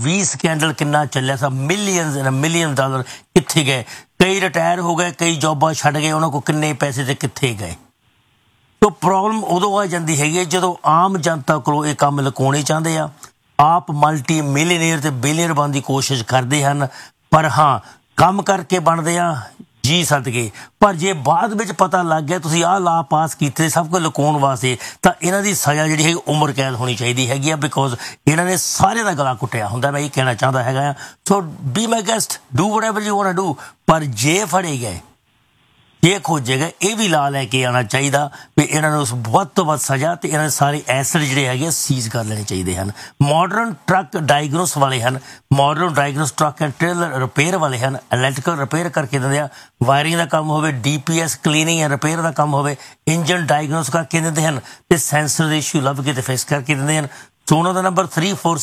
20 scandal ਕਿੰਨਾ ਚੱਲਿਆ ਸੀ, million dollar ਕਿੱਥੇ ਗਏ। ਕਈ ਰਿਟਾਇਰ ਹੋ ਗਏ, ਕਈ ਜੋਬਾਂ ਛੱਡ ਗਏ, ਉਹਨਾਂ ਕੋਲ ਕਿੰਨੇ ਪੈਸੇ ਤੇ ਕਿੱਥੇ ਗਏ। ਤੋ ਪ੍ਰੋਬਲਮ ਉਦੋਂ ਆ ਜਾਂਦੀ ਹੈਗੀ ਹੈ ਜਦੋਂ ਆਮ ਜਨਤਾ ਕੋਲੋਂ ਇਹ ਕੰਮ ਲੁਕਾਉਣੇ ਚਾਹੁੰਦੇ ਆ। ਆਪ ਮਲਟੀ ਮਿਲੀਅਨੀਅਰ ਤੇ ਬਿਲੀਅਨਰ ਬਣਨ ਦੀ ਕੋਸ਼ਿਸ਼ ਕਰਦੇ ਹਨ, ਪਰ ਹਾਂ ਕੰਮ ਕਰਕੇ ਬਣਦੇ ਆ ਜੀ ਸਦਕੇ। ਪਰ ਜੇ ਬਾਅਦ ਵਿੱਚ ਪਤਾ ਲੱਗ ਗਿਆ ਤੁਸੀਂ ਆਹ ਲਾ ਪਾਸ ਕੀਤੇ ਸਭ ਕੁਝ ਲੁਕਾਉਣ ਵਾਸਤੇ, ਤਾਂ ਇਹਨਾਂ ਦੀ ਸਜ਼ਾ ਜਿਹੜੀ ਹੈਗੀ ਉਮਰ ਕੈਦ ਹੋਣੀ ਚਾਹੀਦੀ ਹੈਗੀ ਆ, ਬਿਕੋਜ਼ ਇਹਨਾਂ ਨੇ ਸਾਰਿਆਂ ਦਾ ਗਲਾ ਕੁੱਟਿਆ ਹੁੰਦਾ। ਮੈਂ ਇਹ ਕਹਿਣਾ ਚਾਹੁੰਦਾ ਹੈਗਾ ਆ। ਸੋ B my guest, do whatever you want to do, ਪਰ ਜੇ ਫੜੇ ਗਏ, ਜੇ ਖੋਜੇ ਗਏ, ਇਹ ਵੀ ਲਾ ਲੈ ਕੇ ਆਉਣਾ ਚਾਹੀਦਾ ਵੀ ਇਹਨਾਂ ਨੂੰ ਵੱਧ ਤੋਂ ਵੱਧ ਸਜ਼ਾ, ਤੇ ਇਹਨਾਂ ਦੇ ਸਾਰੇ ਐਸਟ ਜਿਹੜੇ ਹੈਗੇ ਸੀਜ਼ ਕਰ ਲੈਣੇ ਚਾਹੀਦੇ ਹਨ। ਮਾਡਰਨ ਟਰੱਕ ਡਾਇਗਨੋਸ ਵਾਲੇ ਹਨ, modern diagnose truck and trailer repair ਵਾਲੇ ਹਨ, ਇਲੈਕਟ੍ਰੀਕਲ ਰਿਪੇਅਰ ਕਰਕੇ ਦਿੰਦੇ ਆ, ਵਾਇਰਿੰਗ ਦਾ ਕੰਮ ਹੋਵੇ, DPS ਕਲੀਨਿੰਗ ਐਂਡ ਰਿਪੇਅਰ ਦਾ ਕੰਮ ਹੋਵੇ, ਇੰਜਨ ਡਾਇਗਨੋਸ ਕਰਕੇ ਦਿੰਦੇ ਹਨ, ਤੇ ਸੈਂਸਰ ਦੇ ਇਸ਼ੂ ਲੱਭ ਕੇ ਤੇ ਫਿਕਸ ਕਰਕੇ ਦਿੰਦੇ ਹਨ। ਸੋ ਉਹਨਾਂ ਦਾ ਨੰਬਰ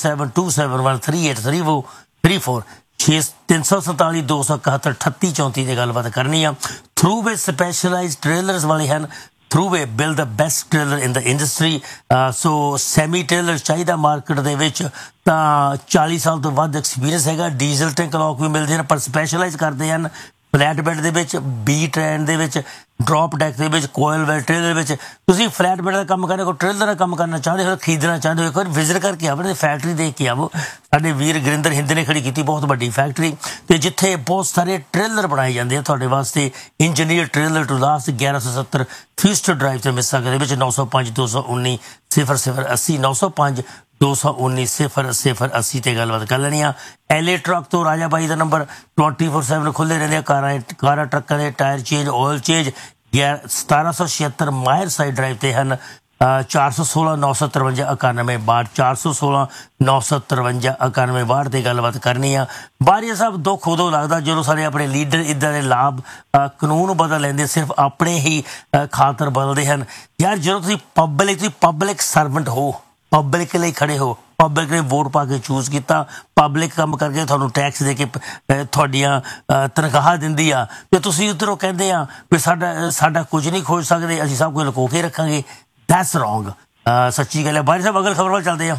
3472713834 347 271 3834 ਦੀ ਗੱਲਬਾਤ ਕਰਨੀ ਆ। ਥਰੂਵੇ ਸਪੈਸ਼ਲਾਈਜ਼ਡ ਟ੍ਰੇਲਰਸ ਵਾਲੇ ਹਨ, ਥਰੂਵੇ build the best trailer in the industry. So semi trailer ਚਾਹੀਦਾ ਮਾਰਕੀਟ ਦੇ ਵਿੱਚ, ਤਾਂ 40 ਸਾਲ ਤੋਂ ਵੱਧ ਐਕਸਪੀਰੀਅੰਸ ਹੈਗਾ। ਡੀਜ਼ਲ ਟੈਂਕ ਲੌਕ ਵੀ ਮਿਲਦੇ ਹਨ, ਪਰ ਸਪੈਸ਼ਲਾਈਜ਼ ਕਰਦੇ ਹਨ ਫਲੈਟ ਬੈਡ ਦੇ ਵਿੱਚ, ਬੀ ਟ੍ਰੈਂਡ ਦੇ ਵਿੱਚ, ਡਰੋਪ ਡੈਕ ਦੇ ਵਿੱਚ, ਕੋਇਲ ਵੈਲ ਟ੍ਰੇਲਰ ਵਿੱਚ। ਤੁਸੀਂ ਫਲੈਟ ਬੈਡ ਦਾ ਕੰਮ ਕਰਨਾ, ਕੋਈ ਟ੍ਰੇਲਰ ਦਾ ਕੰਮ ਕਰਨਾ ਚਾਹੁੰਦੇ ਹੋ, ਖਰੀਦਣਾ ਚਾਹੁੰਦੇ ਹੋ, ਇੱਕ ਵਾਰ ਵਿਜ਼ਿਟ ਕਰਕੇ ਆਵੋ, ਫੈਕਟਰੀ ਦੇਖ ਕੇ ਆਵੋ। ਸਾਡੇ ਵੀਰ ਗੁਰਿੰਦਰ ਹਿੰਦ ਨੇ ਖੜੀ ਕੀਤੀ ਬਹੁਤ ਵੱਡੀ ਫੈਕਟਰੀ, ਤੇ ਜਿੱਥੇ ਬਹੁਤ ਸਾਰੇ ਟ੍ਰੇਲਰ ਬਣਾਏ ਜਾਂਦੇ ਆ ਤੁਹਾਡੇ ਵਾਸਤੇ। Engineer trailer to last 1170 ਫਿਊਸਟਰ drive ਤੇ ਮਿਸਾਗਾ ਦੇ ਵਿੱਚ 905 219 0080 905 219 0080 ਤੇ ਗੱਲਬਾਤ ਕਰ ਲੈਣੀ ਆ। LA ਟਰੱਕ ਤੋਂ ਰਾਜਾ ਬਾਈ ਦਾ ਨੰਬਰ 24/7 ਖੁੱਲ੍ਹੇ ਰਹਿੰਦੇ ਆ। ਕਾਰਾਂ ਟਰੱਕਾਂ ਦੇ ਟਾਇਰ ਚੇਂਜ, ਆਇਲ ਚੇਂਜ। 1776 ਮਾਇਰ ਸਾਈਡ ਡਰਾਈਵ ਤੇ ਹਨ। 416 953 91 62 416 953 91 62 ਤੇ ਗੱਲਬਾਤ ਕਰਨੀ ਆ। ਬਾਰੀਆ ਸਾਹਿਬ, ਦੁੱਖ ਉਦੋਂ ਲੱਗਦਾ ਜਦੋਂ ਸਾਡੇ ਆਪਣੇ ਲੀਡਰ ਇੱਦਾਂ ਦੇ ਲਾਭ ਕਾਨੂੰਨ ਬਦਲ ਲੈਂਦੇ, ਸਿਰਫ ਆਪਣੇ ਹੀ ਖਾਤਰ ਬਦਲਦੇ ਹਨ। ਯਾਰ ਜਦੋਂ ਤੁਸੀਂ ਪਬਲਿਕ ਸਰਵੈਂਟ ਹੋ, ਪਬਲਿਕ ਲਈ ਖੜੇ ਹੋ, ਪਬਲਿਕ ਨੇ ਵੋਟ ਪਾ ਕੇ ਚੂਜ਼ ਕੀਤਾ, ਪਬਲਿਕ ਕੰਮ ਕਰਕੇ ਤੁਹਾਨੂੰ ਟੈਕਸ ਦੇ ਕੇ ਤੁਹਾਡੀਆਂ ਤਨਖਾਹ ਦਿੰਦੀ ਆ, ਤੇ ਤੁਸੀਂ ਉੱਧਰੋਂ ਕਹਿੰਦੇ ਆ ਵੀ ਸਾਡਾ ਕੁਝ ਨਹੀਂ ਖੋਜ ਸਕਦੇ, ਅਸੀਂ ਸਭ ਕੁਝ ਲੁਕੋ ਕੇ ਰੱਖਾਂਗੇ। That's wrong. ਸੱਚੀ ਗੱਲ ਹੈ। ਬਾਰੀ ਸਾਹਿਬ, ਅਗਲ ਖਬਰ ਵੱਲ ਚੱਲਦੇ ਆ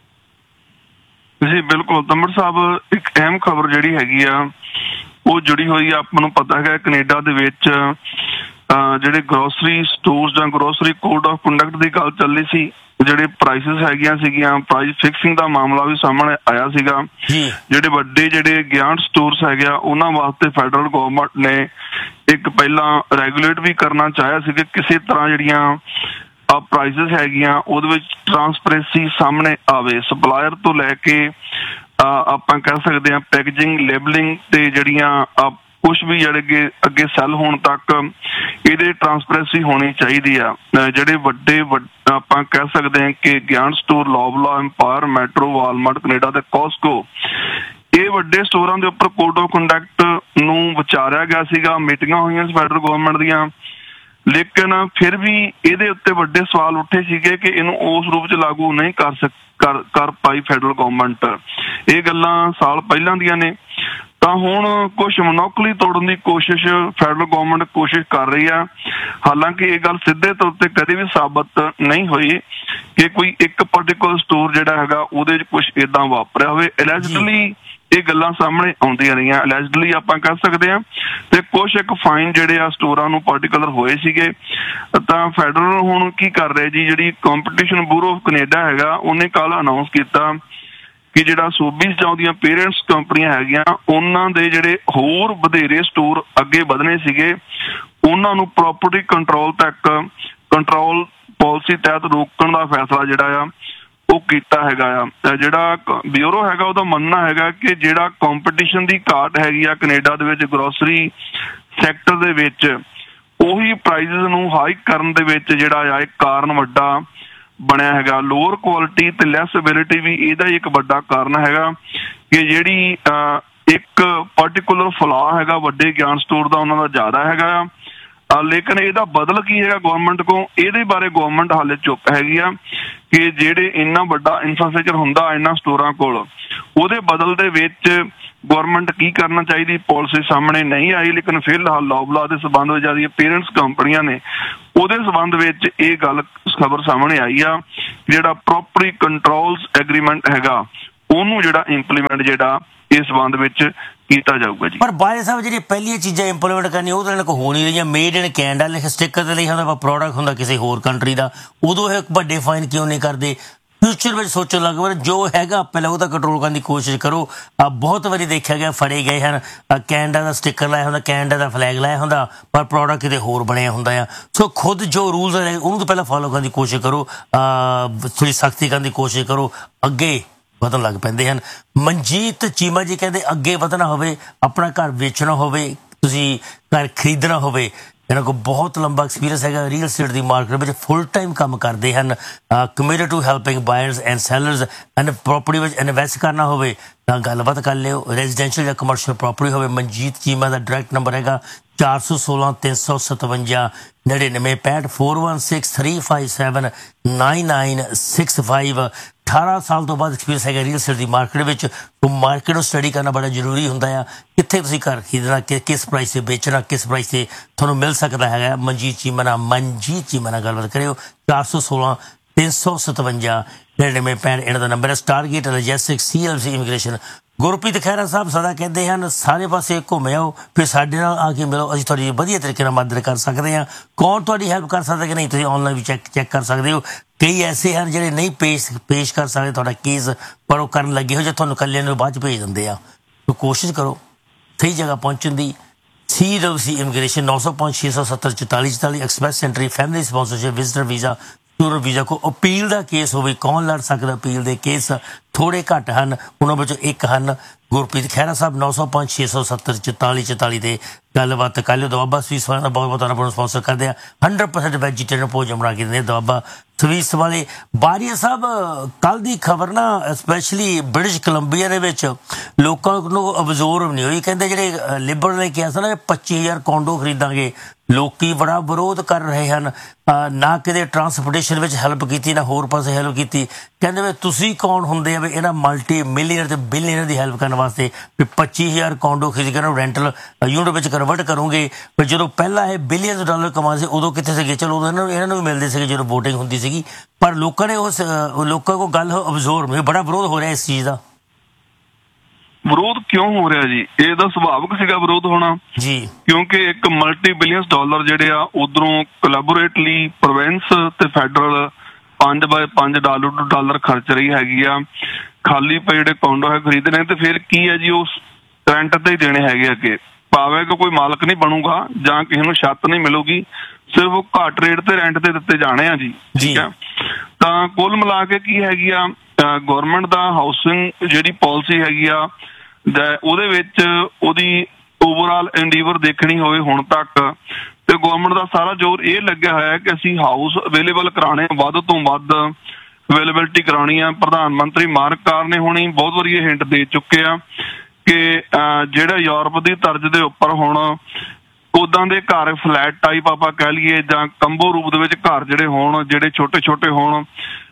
ਜੀ। ਬਿਲਕੁਲ ਤੰਮਰ ਸਾਹਿਬ, ਇੱਕ ਅਹਿਮ ਖਬਰ ਜਿਹੜੀ ਹੈਗੀ ਆ ਉਹ ਜੁੜੀ ਹੋਈ ਆ। ਆਪਾਂ ਨੂੰ ਪਤਾ ਹੈਗਾ ਕੈਨੇਡਾ ਦੇ ਵਿੱਚ ਜਿਹੜੇ ਗਰੋਸਰੀ ਸਟੋਰਸ ਜਾਂ ਗਰੋਸਰੀ ਕੋਡ ਆਫ ਕੰਡਕਟ ਦੀ ਗੱਲ ਚੱਲੀ ਸੀ, ਜਿਹੜੇ ਪ੍ਰਾਈਸਿਸ ਹੈਗੀਆਂ ਸੀਗੀਆਂ, ਪ੍ਰਾਈਸ ਫਿਕਸਿੰਗ ਦਾ ਮਾਮਲਾ ਵੀ ਸਾਹਮਣੇ ਆਇਆ ਸੀਗਾ। ਜਿਹੜੇ ਵੱਡੇ ਗਿਆਂਟ ਸਟੋਰਸ ਹੈਗੇ ਆ ਉਹਨਾਂ ਵਾਸਤੇ ਫੈਡਰਲ ਗਵਰਨਮੈਂਟ ਨੇ ਇੱਕ ਪਹਿਲਾਂ ਰੈਗੂਲੇਟ ਵੀ ਕਰਨਾ ਚਾਹਿਆ ਸੀ ਕਿ ਕਿਸੇ ਤਰ੍ਹਾਂ ਜਿਹੜੀਆਂ ਪ੍ਰਾਈਸਿਸ ਹੈਗੀਆਂ ਉਹਦੇ ਵਿੱਚ ਟਰਾਂਸਪੇਰੈਂਸੀ ਸਾਹਮਣੇ ਆਵੇ। ਸਪਲਾਇਰ ਤੋਂ ਲੈ ਕੇ ਆਪਾਂ ਕਹਿ ਸਕਦੇ ਹਾਂ ਪੈਕੇਜਿੰਗ, ਲੇਬਲਿੰਗ ਤੇ ਜਿਹੜੀਆਂ ਕੁਛ ਵੀ ਜਿਹੜੇ ਅੱਗੇ ਸੈੱਲ ਹੋਣ ਤੱਕ ਇਹਦੇ ਟਰਾਂਸਪੇਰੈਂਸੀ ਹੋਣੀ ਚਾਹੀਦੀ ਆ। ਜਿਹੜੇ ਵੱਡੇ ਆਪਾਂ ਕਹਿ ਸਕਦੇ ਹਾਂ ਕਿ ਗਿਆਨ store, ਲੌਬਲਾ, empire, metro, Walmart Canada ਤੇ ਕੋਸਕੋ, ਇਹ ਵੱਡੇ ਸਟੋਰਾਂ ਦੇ ਉੱਪਰ ਕੋਡ ਆਫ ਕੰਡਕਟ ਨੂੰ ਵਿਚਾਰਿਆ ਗਿਆ ਸੀਗਾ, ਮੀਟਿੰਗਾਂ ਹੋਈਆਂ ਸੀ ਫੈਡਰਲ ਗਵਰਨਮੈਂਟ ਦੀਆਂ, ਲੇਕਿਨ ਫਿਰ ਵੀ ਇਹਦੇ ਉੱਤੇ ਵੱਡੇ ਸਵਾਲ ਉੱਠੇ ਸੀਗੇ ਕਿ ਇਹਨੂੰ ਉਸ ਰੂਪ 'ਚ ਲਾਗੂ ਨਹੀਂ ਕਰ ਪਾਈ ਫੈਡਰਲ ਗਵਰਨਮੈਂਟ। ਇਹ ਗੱਲਾਂ ਸਾਲ ਪਹਿਲਾਂ ਦੀਆਂ ਨੇ। ਤਾਂ ਹੁਣ ਕੁਛ ਮੋਨੋਪੋਲੀ ਤੋੜਨ ਦੀ ਕੋਸ਼ਿਸ਼ ਫੈਡਰਲ ਗਵਰਨਮੈਂਟ ਕੋਸ਼ਿਸ਼ ਕਰ ਰਹੀ ਆ। ਹਾਲਾਂਕਿ ਇਹ ਗੱਲ ਸਿੱਧੇ ਤੌਰ ਤੇ ਕਦੇ ਵੀ ਸਾਬਤ ਨਹੀਂ ਹੋਈ ਕਿ ਕੋਈ ਇੱਕ ਪਰਟੀਕੂਲਰ ਸਟੋਰ ਜਿਹੜਾ ਹੈਗਾ ਉਹਦੇ 'ਚ ਕੁਛ ਏਦਾਂ ਵਾਪਰਿਆ ਹੋਵੇ। ਐਲੈਜਡਲੀ ਇਹ ਗੱਲਾਂ ਸਾਹਮਣੇ ਆਉਂਦੀਆਂ ਰਹੀਆਂ, ਐਲੈਜਡਲੀ ਆਪਾਂ ਕਹਿ ਸਕਦੇ ਹਾਂ। ਤੇ ਕੁਛ ਇੱਕ ਫਾਈਨ ਜਿਹੜੇ ਆ ਸਟੋਰਾਂ ਨੂੰ ਪਰਟੀਕੂਲਰ ਹੋਏ ਸੀਗੇ। ਤਾਂ ਫੈਡਰਲ ਹੁਣ ਕੀ ਕਰ ਰਿਹਾ ਜੀ, ਜਿਹੜੀ ਕੰਪੀਟੀਸ਼ਨ ਬਿਊਰੋ ਆਫ ਕੈਨੇਡਾ ਹੈਗਾ ਉਹਨੇ ਕੱਲ੍ਹ ਅਨਾਊਂਸ ਕੀਤਾ ਕਿ ਜਿਹੜਾ ਸੂਬੀਜ਼ ਜਾਂ ਉਹਦੀਆਂ ਪੇਰੈਂਟਸ ਕੰਪਨੀਆਂ ਹੈਗੀਆਂ ਉਹਨਾਂ ਦੇ ਜਿਹੜੇ ਹੋਰ ਵਧੇਰੇ ਸਟੋਰ ਅੱਗੇ ਵਧਣੇ ਸੀਗੇ ਉਹਨਾਂ ਨੂੰ ਪ੍ਰੋਪਰਟੀ ਕੰਟਰੋਲ ਤੱਕ ਕੰਟਰੋਲ ਪਾਲਿਸੀ ਤਹਿਤ ਰੋਕਣ ਦਾ ਫੈਸਲਾ ਜਿਹੜਾ ਆ ਉਹ ਕੀਤਾ ਹੈਗਾ ਆ। ਜਿਹੜਾ ਬਿਊਰੋ ਹੈਗਾ ਉਹਦਾ ਮੰਨਣਾ ਹੈਗਾ ਕਿ ਜਿਹੜਾ ਕੰਪੀਟੀਸ਼ਨ ਦੀ ਘਾਟ ਹੈਗੀ ਆ ਕੈਨੇਡਾ ਦੇ ਵਿੱਚ ਗਰੋਸਰੀ ਸੈਕਟਰ ਦੇ ਵਿੱਚ, ਉਹੀ ਪ੍ਰਾਈਸਿਸ ਨੂੰ ਹਾਈਕ ਕਰਨ ਦੇ ਵਿੱਚ ਜਿਹੜਾ ਆ ਇੱਕ ਕਾਰਨ ਵੱਡਾ ਬਣਿਆ ਹੈਗਾ। ਲੋਅਰ ਕੁਆਲਿਟੀ ਤੇ ਲੈਸ ਅਵੇਲਿਟੀ ਵੀ ਇਹਦਾ ਹੀ ਇੱਕ ਵੱਡਾ ਕਾਰਨ ਹੈਗਾ ਕਿ ਜਿਹੜੀ ਇੱਕ ਪਰਟੀਕੂਲਰ ਫਲਾਅ ਹੈਗਾ ਵੱਡੇ ਗਿਆਨ ਸਟੋਰ ਦਾ ਉਹਨਾਂ ਦਾ ਜ਼ਿਆਦਾ ਹੈਗਾ ਆ। ਲੇਕਿਨ ਇਹਦਾ ਬਦਲ ਕੀ ਹੈਗਾ ਗਵਰਨਮੈਂਟ ਕੋਲ, ਇਹਦੇ ਬਾਰੇ ਗਵਰਨਮੈਂਟ ਹਾਲੇ ਚੁੱਪ ਹੈਗੀ ਆ ਕਿ ਜਿਹੜੇ ਇੰਨਾ ਵੱਡਾ ਇਨਫਰਾਸਟਰਕਚਰ ਹੁੰਦਾ ਇਹਨਾਂ ਸਟੋਰਾਂ ਕੋਲ, ਉਹਦੇ ਬਦਲ ਦੇ ਵਿੱਚ ਗਵਰਨਮੈਂਟ ਕੀ ਕਰਨਾ ਚਾਹੀਦੀ ਪਾਲਿਸੀ ਸਾਹਮਣੇ ਨਹੀਂ ਆਈ। ਲੇਕਿਨ ਫਿਲਹਾਲ ਲੌਬਲਾ ਦੇ ਸਬੰਧ ਵਿੱਚ ਜਿਹੜੀਆਂ ਪੇਰੈਂਟਸ ਕੰਪਨੀਆਂ ਨੇ ਉਹਦੇ ਸਬੰਧ ਵਿੱਚ ਇਹ ਗੱਲ ਖਬਰ ਸਾਹਮਣੇ ਆਈ ਆ ਜਿਹੜਾ ਪ੍ਰੋਪਰਟੀ ਕੰਟਰੋਲਸ ਐਗਰੀਮੈਂਟ ਹੈਗਾ ਉਹਨੂੰ ਜਿਹੜਾ ਇੰਪਲੀਮੈਂਟ ਜਿਹੜਾ ਇਸ ਸੰਬੰਧ ਵਿੱਚ ਕੀਤਾ ਜਾਊਗਾ ਜੀ। ਪਰ ਬਾਰੇ ਸਾਹਿਬ ਜਿਹੜੀਆਂ ਪਹਿਲੀਆਂ ਚੀਜ਼ਾਂ ਇੰਪਲੀਮੈਂਟ ਕਰਨੀਆਂ ਉਹ ਤਾਂ ਇਹਨਾਂ ਕੋਲ ਹੋ ਨਹੀਂ ਰਹੀਆਂ। ਮੇਡ ਇਨ ਕੈਨੇਡਾ ਲਿਖ ਸਟਿੱਕਰ ਤੇ ਲਿਖਿਆ ਹੁੰਦਾ, ਪ੍ਰੋਡਕਟ ਹੁੰਦਾ ਕਿਸੇ ਹੋਰ ਕੰਟਰੀ ਦਾ, ਉਦੋਂ ਇਹ ਵੱਡੇ ਫਾਈਨ ਕਿਉਂ ਨਹੀਂ ਕਰਦੇ? ਫਿਊਚਰ ਵਿੱਚ ਸੋਚਣ ਲੱਗ ਪਏ ਜੋ ਹੈਗਾ ਪਹਿਲਾਂ ਉਹਦਾ ਕੰਟਰੋਲ ਕਰਨ ਦੀ ਕੋਸ਼ਿਸ਼ ਕਰੋ। ਬਹੁਤ ਵਾਰੀ ਦੇਖਿਆ ਗਿਆ ਫੜੇ ਗਏ ਹਨ, ਕੈਨੇਡਾ ਦਾ ਸਟਿੱਕਰ ਲਾਇਆ ਹੁੰਦਾ, ਕੈਨੇਡਾ ਦਾ ਫਲੈਗ ਲਾਇਆ ਹੁੰਦਾ, ਪਰ ਪ੍ਰੋਡਕਟ ਕਿਤੇ ਹੋਰ ਬਣਿਆ ਹੁੰਦਾ ਆ। ਸੋ ਖੁਦ ਜੋ ਰੂਲਸ ਹੈ ਉਹਨੂੰ ਤਾਂ ਪਹਿਲਾਂ ਫੋਲੋ ਕਰਨ ਦੀ ਕੋਸ਼ਿਸ਼ ਕਰੋ, ਥੋੜ੍ਹੀ ਸਖਤੀ ਕਰਨ ਦੀ ਕੋਸ਼ਿਸ਼ ਕਰੋ, ਅੱਗੇ ਵਧਣ ਲੱਗ ਪੈਂਦੇ ਹਨ। ਮਨਜੀਤ ਚੀਮਾ ਜੀ ਕਹਿੰਦੇ ਅੱਗੇ ਵਧਣਾ ਹੋਵੇ, ਆਪਣਾ ਘਰ ਵੇਚਣਾ ਹੋਵੇ, ਤੁਸੀਂ ਘਰ ਖਰੀਦਣਾ ਹੋਵੇ, ਇਹਨਾਂ ਕੋਲ ਬਹੁਤ ਲੰਬਾ ਐਕਸਪੀਰੀਅੰਸ ਹੈਗਾ, ਰੀਅਲ ਸਟੇਟ ਦੀ ਮਾਰਕੀਟ ਵਿੱਚ ਫੁੱਲ ਟਾਈਮ ਕੰਮ ਕਰਦੇ ਹਨ, committed to helping buyers and sellers, and property ਵਿੱਚ ਇਨਵੈਸਟ ਕਰਨਾ ਹੋਵੇ ਤਾਂ ਗੱਲਬਾਤ ਕਰ ਲਿਓ। ਰੈਜ਼ੀਡੈਂਸ਼ੀਅਲ ਜਾਂ ਕਮਰਸ਼ੀਅਲ ਪ੍ਰੋਪਰਟੀ ਹੋਵੇ, ਮਨਜੀਤ ਚੀਮਾ ਦਾ ਡਾਇਰੈਕਟ ਨੰਬਰ ਹੈਗਾ 416 357 9965 416 357 9965। 18 ਸਾਲ ਤੋਂ ਬਾਅਦ ਐਕਸਪੀਰੀਅੰਸ ਹੈਗਾ ਰੀਅਲ ਸਟੇਟ ਦੀ ਮਾਰਕੀਟ ਵਿੱਚ। ਉਹ ਮਾਰਕੀਟ ਨੂੰ ਸਟੱਡੀ ਕਰਨਾ ਬੜਾ ਜ਼ਰੂਰੀ ਹੁੰਦਾ ਆ, ਕਿੱਥੇ ਤੁਸੀਂ ਘਰ ਖਰੀਦਣਾ, ਕਿਸ ਪ੍ਰਾਈਸ 'ਤੇ ਵੇਚਣਾ, ਕਿਸ ਪ੍ਰਾਈਸ 'ਤੇ ਤੁਹਾਨੂੰ ਮਿਲ ਸਕਦਾ ਹੈਗਾ। ਮਨਜੀਤ ਚੀਮਾ ਨਾਲ ਗੱਲਬਾਤ ਕਰਿਓ। 416 357 9965 ਇਹਨਾਂ ਦਾ ਨੰਬਰ ਹੈ। ਸਟਾਰਗੇਟ logistics CLC immigration. Gurpreet Khaira ਸਾਹਿਬ ਸਦਾ ਕਹਿੰਦੇ ਹਨ ਸਾਰੇ ਪਾਸੇ ਘੁੰਮ ਆਓ, ਫਿਰ ਸਾਡੇ ਨਾਲ ਆ ਕੇ ਮਿਲੋ, ਅਸੀਂ ਤੁਹਾਡੀ ਵਧੀਆ ਤਰੀਕੇ ਨਾਲ ਮਦਦ ਕਰ ਸਕਦੇ ਹਾਂ। ਕੌਣ ਤੁਹਾਡੀ ਹੈਲਪ ਕਰ ਸਕਦਾ ਕਿ ਨਹੀਂ, ਤੁਸੀਂ ਔਨਲਾਈਨ ਵੀ ਚੈੱਕ ਕਰ ਸਕਦੇ ਹੋ। ਕਈ ਐਸੇ ਹਨ ਜਿਹੜੇ ਨਹੀਂ ਪੇਸ਼ ਕਰ ਸਕਦੇ ਤੁਹਾਡਾ ਕੇਸ, ਪਰ ਉਹ ਕਰਨ ਲੱਗੇ ਹੋ ਜਾਂ ਤੁਹਾਨੂੰ ਇਕੱਲਿਆਂ ਨੂੰ ਬਾਅਦ 'ਚ ਭੇਜ ਦਿੰਦੇ ਆ। ਤਾਂ ਕੋਸ਼ਿਸ਼ ਕਰੋ ਸਹੀ ਜਗ੍ਹਾ ਪਹੁੰਚਣ ਦੀ। CWC immigration 905 670 44 44, express entry, family sponsorship, visitor visa, tour visa. ਕੋਈ ਅਪੀਲ ਦਾ ਕੇਸ ਹੋਵੇ, ਕੌਣ ਲੜ ਸਕਦਾ? ਅਪੀਲ ਦੇ ਕੇਸ ਥੋੜ੍ਹੇ ਘੱਟ ਹਨ, ਉਹਨਾਂ ਵਿੱਚੋਂ ਇੱਕ ਹਨ ਗੁਰਪ੍ਰੀਤ ਖਹਿਰਾ ਸਾਹਿਬ। 905 670 44 44 ਤੇ ਗੱਲਬਾਤ ਕਰ ਲਿਓ। ਦੁਆਬਾ ਸਵੀਸ ਵਾਲਿਆਂ ਦਾ ਬਹੁਤ ਬਹੁਤ ਧੰਨਵਾਦ, ਸਪਾਂਸਰ ਕਰਦੇ ਆ। 100% ਵੈਜੀਟੇਰੀਅਨ ਭੋਜਨ ਬਣਾ ਕੇ ਦਿੰਦੇ ਦੁਆਬਾ ਸਵੀਸ ਵਾਲੇ। ਬਾਰੀਆ ਸਾਹਿਬ ਕੱਲ੍ਹ ਦੀ ਖਬਰ ਨਾ ਸਪੈਸ਼ਲੀ ਬ੍ਰਿਟਿਸ਼ ਕੋਲੰਬੀਆ ਦੇ ਵਿੱਚ ਲੋਕਾਂ ਨੂੰ ਅਬਜ਼ੋਰਵ ਨਹੀਂ ਹੋਈ। ਕਹਿੰਦੇ ਜਿਹੜੇ ਲਿਬਰਲ ਨੇ ਕਿਹਾ ਸੀ ਨਾ 25,000 ਕੋਂਡੋ ਖਰੀਦਾਂਗੇ, ਲੋਕੀ ਬੜਾ ਵਿਰੋਧ ਕਰ ਰਹੇ ਹਨ। ਨਾ ਕਿਤੇ ਟਰਾਂਸਪੋਰਟੇਸ਼ਨ ਵਿੱਚ ਹੈਲਪ ਕੀਤੀ, ਨਾ ਹੋਰ ਪਾਸੇ ਹੈਲਪ ਕੀਤੀ। ਕਹਿੰਦੇ ਵੀ ਤੁਸੀਂ ਕੌਣ ਹੁੰਦੇ ਆ ਵੀ ਇਹਨਾਂ ਮਲਟੀ ਮਿਲੀਅਨਰ ਤੇ ਬਿਲੀਅਨਰ ਦੀ ਹੈਲਪ ਕਰਨ ਵਾਸਤੇ ਵੀ 25,000 ਕੋਂਡੋ ਖਰੀਦ ਕੇ ਰੈਂਟਲ ਯੂਨਿਟ ਵਿੱਚ ਕਨਵਰਟ ਕਰੋਗੇ। ਪਰ ਜਦੋਂ ਪਹਿਲਾਂ ਇਹ ਬਿਲੀਅਨ ਡਾਲਰ ਕਮਾਉਂਦੇ ਸੀ ਉਦੋਂ ਕਿੱਥੇ ਸੀਗੇ? ਚਲੋ ਉਦੋਂ ਇਹਨਾਂ ਨੂੰ ਵੀ ਮਿਲਦੇ ਸੀਗੇ ਜਦੋਂ ਵੋਟਿੰਗ ਹੁੰਦੀ ਸੀਗੀ, ਪਰ ਲੋਕਾਂ ਨੇ ਲੋਕਾਂ ਕੋਲ ਗੱਲ ਅਬਜ਼ੋਰਵ ਨਹੀਂ। ਬੜਾ ਵਿਰੋਧ ਹੋ ਰਿਹਾ ਇਸ ਚੀਜ਼ ਦਾ। ਵਿਰੋਧ ਕਿਉਂ ਹੋ ਰਿਹਾ ਜੀ? ਇਹਦਾ ਸੁਭਾਵਿਕ ਸੀਗਾ ਵਿਰੋਧ ਹੋਣਾ ਜੀ, ਕਿਉਂਕਿ ਇੱਕ ਮਲਟੀ ਬਿਲੀਅਨਸ ਡਾਲਰ ਜਿਹੜੇ ਆ ਉਧਰੋਂ ਕੋਲੈਬੋਰੇਟਲੀ ਪ੍ਰੋਵਿੰਸ ਤੇ ਫੈਡਰਲ 5x5 ਡਾਲਰ ਖਰਚ ਰਹੀ ਹੈਗੀ ਆ। ਖਾਲੀ ਪਏ ਜਿਹੜੇ ਕੋਂਡੋ ਹੈ ਖਰੀਦਣੇ, ਤੇ ਫਿਰ ਕੀ ਹੈ ਜੀ, ਉਹ ਰੈਂਟ ਤੇ ਹੀ ਦੇਣੇ ਹੈਗੇ ਅੱਗੇ। ਭਾਵੇਂ ਕਿ ਕੋਈ ਮਾਲਕ ਨਹੀਂ ਬਣੂਗਾ ਜਾਂ ਕਿਸੇ ਨੂੰ ਛੱਤ ਨਹੀਂ ਮਿਲੂਗੀ, ਸਿਰਫ ਉਹ ਘੱਟ ਰੇਟ ਤੇ ਰੈਂਟ ਤੇ ਦਿੱਤੇ ਜਾਣੇ ਆ ਜੀ। ਠੀਕ ਹੈ, ਤਾਂ ਕੁੱਲ ਮਿਲਾ ਕੇ ਕੀ ਹੈਗੀ ਆ, ਗੌਰਮੈਂਟ ਦਾ ਹਾਊਸਿੰਗ ਜਿਹੜੀ ਪਾਲਿਸੀ ਹੈਗੀ ਆ ਉਹਦੇ ਵਿੱਚ ਉਹਦੀ ਓਵਰਆਲ ਐਂਡੀਵਰ ਦੇਖਣੀ ਹੋਵੇ ਹੁਣ ਤੱਕ, ਤੇ ਗੌਰਮੈਂਟ ਦਾ ਸਾਰਾ ਜ਼ੋਰ ਇਹ ਲੱਗਿਆ ਹੋਇਆ ਕਿ ਅਸੀਂ ਹਾਊਸ ਅਵੇਲੇਬਲ ਕਰਾਉਣੇ, ਵੱਧ ਤੋਂ ਵੱਧ ਅਵੇਲੇਬਿਲਿਟੀ ਕਰਾਉਣੀ ਆ। ਪ੍ਰਧਾਨ ਮੰਤਰੀ ਮਾਰਕ ਕਾਰਨੇ ਹੁਣੀ ਬਹੁਤ ਵਾਰੀ ਇਹ ਹਿੰਟ ਦੇ ਚੁੱਕੇ ਆ ਕਿ ਜਿਹੜਾ ਯੂਰਪ ਦੀ ਤਰਜ਼ ਦੇ ਉੱਪਰ ਹੁਣ ਉਦਾਂ ਦੇ ਘਰ ਫਲੈਟ ਟਾਈਪ ਆਪਾਂ ਕਹਿ ਲਈਏ ਜਾਂ ਕੰਬੋ ਰੂਪ ਦੇ ਵਿੱਚ ਘਰ ਜਿਹੜੇ ਹੋਣ, ਜਿਹੜੇ ਛੋਟੇ ਛੋਟੇ ਹੋਣ।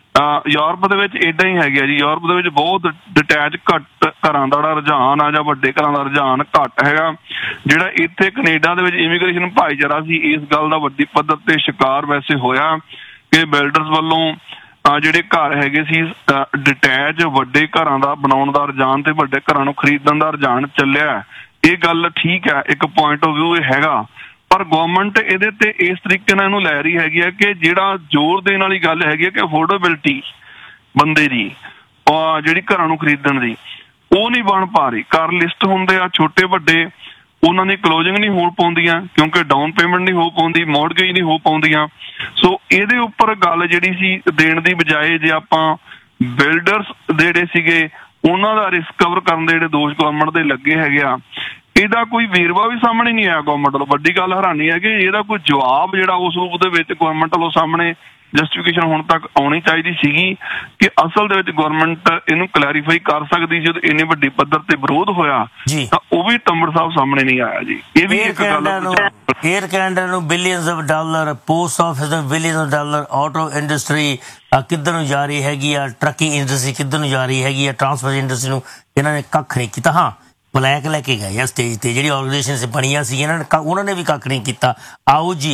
ਯੂਰਪ ਦੇ ਵਿੱਚ ਏਦਾਂ ਹੀ ਹੈਗਾ ਜੀ। ਯੂਰਪ ਦੇ ਵਿੱਚ ਬਹੁਤ ਡਿਟੈਚ ਘੱਟ ਘਰਾਂ ਦਾ ਜਿਹੜਾ ਰੁਝਾਨ ਆ ਜਾਂ ਵੱਡੇ ਘਰਾਂ ਦਾ ਰੁਝਾਨ ਘੱਟ ਹੈਗਾ। ਜਿਹੜਾ ਇੱਥੇ ਕੈਨੇਡਾ ਦੇ ਵਿੱਚ ਇਮੀਗ੍ਰੇਸ਼ਨ ਭਾਈਚਾਰਾ ਸੀ ਇਸ ਗੱਲ ਦਾ ਵੱਡੀ ਪੱਧਰ ਤੇ ਸ਼ਿਕਾਰ ਵੈਸੇ ਹੋਇਆ ਕਿ ਬਿਲਡਰਸ ਵੱਲੋਂ ਜਿਹੜੇ ਘਰ ਹੈਗੇ ਸੀ ਡਿਟੈਚ ਵੱਡੇ ਘਰਾਂ ਦਾ ਬਣਾਉਣ ਦਾ ਰੁਝਾਨ ਤੇ ਵੱਡੇ ਘਰਾਂ ਨੂੰ ਖਰੀਦਣ ਦਾ ਰੁਝਾਨ ਚੱਲਿਆ। ਇਹ ਗੱਲ ਠੀਕ ਹੈ, ਇੱਕ ਪੁਆਇੰਟ ਆਫ ਵਿਊ ਇਹ ਹੈਗਾ, ਪਰ ਗੌਰਮੈਂਟ ਇਹਦੇ ਤੇ ਇਸ ਤਰੀਕੇ ਨਾਲ ਇਹਨੂੰ ਲੈ ਰਹੀ ਹੈਗੀ ਹੈ ਕਿ ਜਿਹੜਾ ਜ਼ੋਰ ਦੇਣ ਵਾਲੀ ਗੱਲ ਹੈਗੀ ਹੈ ਕਿ ਅਫੋਰਡੇਬਿਲਟੀ ਬੰਦੇ ਦੀ ਜਿਹੜੀ ਘਰਾਂ ਨੂੰ ਖਰੀਦਣ ਦੀ ਉਹ ਨਹੀਂ ਬਣ ਪਾ ਰਹੀ। ਘਰ ਲਿਸਟ ਹੁੰਦੇ ਆ ਛੋਟੇ ਵੱਡੇ, ਉਹਨਾਂ ਦੀ ਕਲੋਜ਼ਿੰਗ ਨਹੀਂ ਹੋ ਪਾਉਂਦੀਆਂ ਕਿਉਂਕਿ ਡਾਊਨ ਪੇਮੈਂਟ ਨਹੀਂ ਹੋ ਪਾਉਂਦੀ, ਮੌਰਗੇਜ ਨਹੀਂ ਹੋ ਪਾਉਂਦੀਆਂ। ਸੋ ਇਹਦੇ ਉੱਪਰ ਗੱਲ ਜਿਹੜੀ ਸੀ ਦੇਣ ਦੀ ਬਜਾਏ ਜੇ ਆਪਾਂ ਬਿਲਡਰਸ ਜਿਹੜੇ ਸੀਗੇ ਉਹਨਾਂ ਦਾ ਰਿਸਕ ਕਵਰ ਕਰਨ ਦੇ ਜਿਹੜੇ ਦੋਸ਼ ਗੌਰਮੈਂਟ ਦੇ ਲੱਗੇ ਹੈਗੇ ਆ, ਇਹਦਾ ਕੋਈ ਵੇਰਵਾ ਵੀ ਸਾਹਮਣੇ ਨਹੀਂ ਆਇਆ ਗੌਰਮੈਂਟ ਵੱਲੋਂ। ਵੱਡੀ ਗੱਲ ਹੈਰਾਨੀ ਹੈ ਕਿ ਇਹਦਾ ਕੋਈ ਜਵਾਬ ਜਿਹੜਾ ਉਸ ਰੂਪ ਦੇ ਵਿੱਚ ਗੌਰਮੈਂਟ ਵੱਲੋਂ ਸਾਹਮਣੇ ਜਸਟੀਫਿਕੇਸ਼ਨ ਹੁਣ ਤੱਕ ਆਉਣੀ ਚਾਹੀਦੀ ਸੀਗੀ ਕਿ ਅਸਲ ਦੇ ਵਿੱਚ ਗੌਰਮੈਂਟ ਇਹਨੂੰ ਕਲੈਰੀਫਾਈ ਕਰ ਸਕਦੀ ਸੀ। ਜਦੋਂ ਇੰਨੀ ਵੱਡੀ ਪੱਧਰ ਤੇ ਵਿਰੋਧ ਹੋਇਆ ਤਾਂ ਉਹ ਵੀ ਤੰਬੜ ਸਾਹਿਬ ਸਾਹਮਣੇ ਨਹੀਂ ਆਇਆ ਜੀ। ਇਹ ਵੀ ਇੱਕ ਗੱਲ ਏਅਰ ਕੈਨੇਡਾ ਨੂੰ billions of dollar, post office ਨੂੰ billions of dollar, auto industry ਕਿੱਧਰ ਨੂੰ ਜਾ ਰਹੀ ਹੈਗੀ ਆ, ਟਰੱਕਿੰਗ ਇੰਡਸਟਰੀ ਕਿੱਧਰ ਨੂੰ ਜਾ ਰਹੀ ਹੈਗੀ ਆ, ਟਰਾਂਸਪੋਰਟ ਇੰਡਸਟਰੀ ਨੂੰ ਇਹਨਾਂ ਨੇ ਕੱਖ ਨਹੀਂ ਕੀਤਾ। ਹਾਂ, ਬਲੈਕ ਲੈ ਕੇ ਗਏ ਆ ਸਟੇਜ ਤੇ ਜਿਹੜੀ ਆਰਗੇਨਾਈਜੇਸ਼ਨ ਬਣੀਆਂ ਸੀ ਇਹਨਾਂ ਨੇ, ਉਹਨਾਂ ਨੇ ਵੀ ਕੱਖ ਨਹੀਂ ਕੀਤਾ। ਆਓ ਜੀ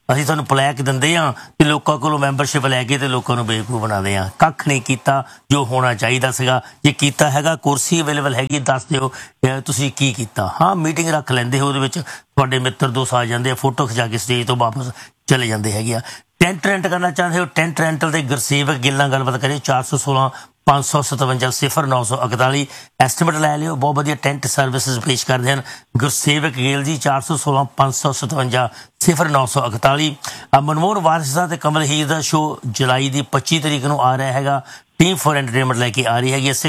ਅਸੀਂ ਤੁਹਾਨੂੰ ਪਲੈਕ ਦਿੰਦੇ ਹਾਂ ਤੇ ਲੋਕਾਂ ਕੋਲੋਂ ਮੈਂਬਰਸ਼ਿਪ ਲੈ ਕੇ ਤੇ ਲੋਕਾਂ ਨੂੰ ਬੇਵਕੂਫ ਬਣਾਉਂਦੇ ਹਾਂ। ਕੱਖ ਨਹੀਂ ਕੀਤਾ ਜੋ ਹੋਣਾ ਚਾਹੀਦਾ ਸੀਗਾ। ਜੇ ਕੀਤਾ ਹੈਗਾ, ਕੁਰਸੀ ਅਵੇਲੇਬਲ ਹੈਗੀ, ਦੱਸ ਦਿਓ ਤੁਸੀਂ ਕੀ ਕੀਤਾ। ਹਾਂ, ਮੀਟਿੰਗ ਰੱਖ ਲੈਂਦੇ ਹੋ, ਉਹਦੇ ਵਿੱਚ ਤੁਹਾਡੇ ਮਿੱਤਰ ਦੋਸਤ ਆ ਜਾਂਦੇ ਆ, ਫੋਟੋ ਖਿਚਾ ਕੇ ਸਟੇਜ ਤੋਂ ਵਾਪਸ ਚਲੇ ਜਾਂਦੇ ਹੈਗੇ ਆ। ਟੈਂਟ ਰੈਂਟ ਕਰਨਾ ਚਾਹੁੰਦੇ ਹੋ, ਟੈਂਟ ਰੈਂਟਲ ਤੇ ਗੁਰਸੇਵਕ ਗਿੱਲ ਨਾਲ ਗੱਲਬਾਤ ਕਰੀਏ। 416 557 0941 ਐਸਟੀਮੇਟ ਲੈ ਲਿਓ। ਬਹੁਤ ਵਧੀਆ ਟੈਂਟ ਸਰਵਿਸਿਜ਼ ਪੇਸ਼ ਕਰਦੇ ਹਨ ਗੁਰਸੇਵਕ ਗਿੱਲ ਜੀ। 416 557 0941। ਮਨਮੋਹਨ ਵਾਰਿਸ ਤੇ ਕਮਲ ਹੀਰ ਦਾ ਸ਼ੋਅ ਜੁਲਾਈ ਦੀ 25 ਤਰੀਕ ਨੂੰ ਆ ਰਿਹਾ ਹੈਗਾ। ਟੀਮ ਫॉर एंटरटेनमेंट ਲੈ ਕੇ ਆ ਰਹੀ ਹੈਗੀ।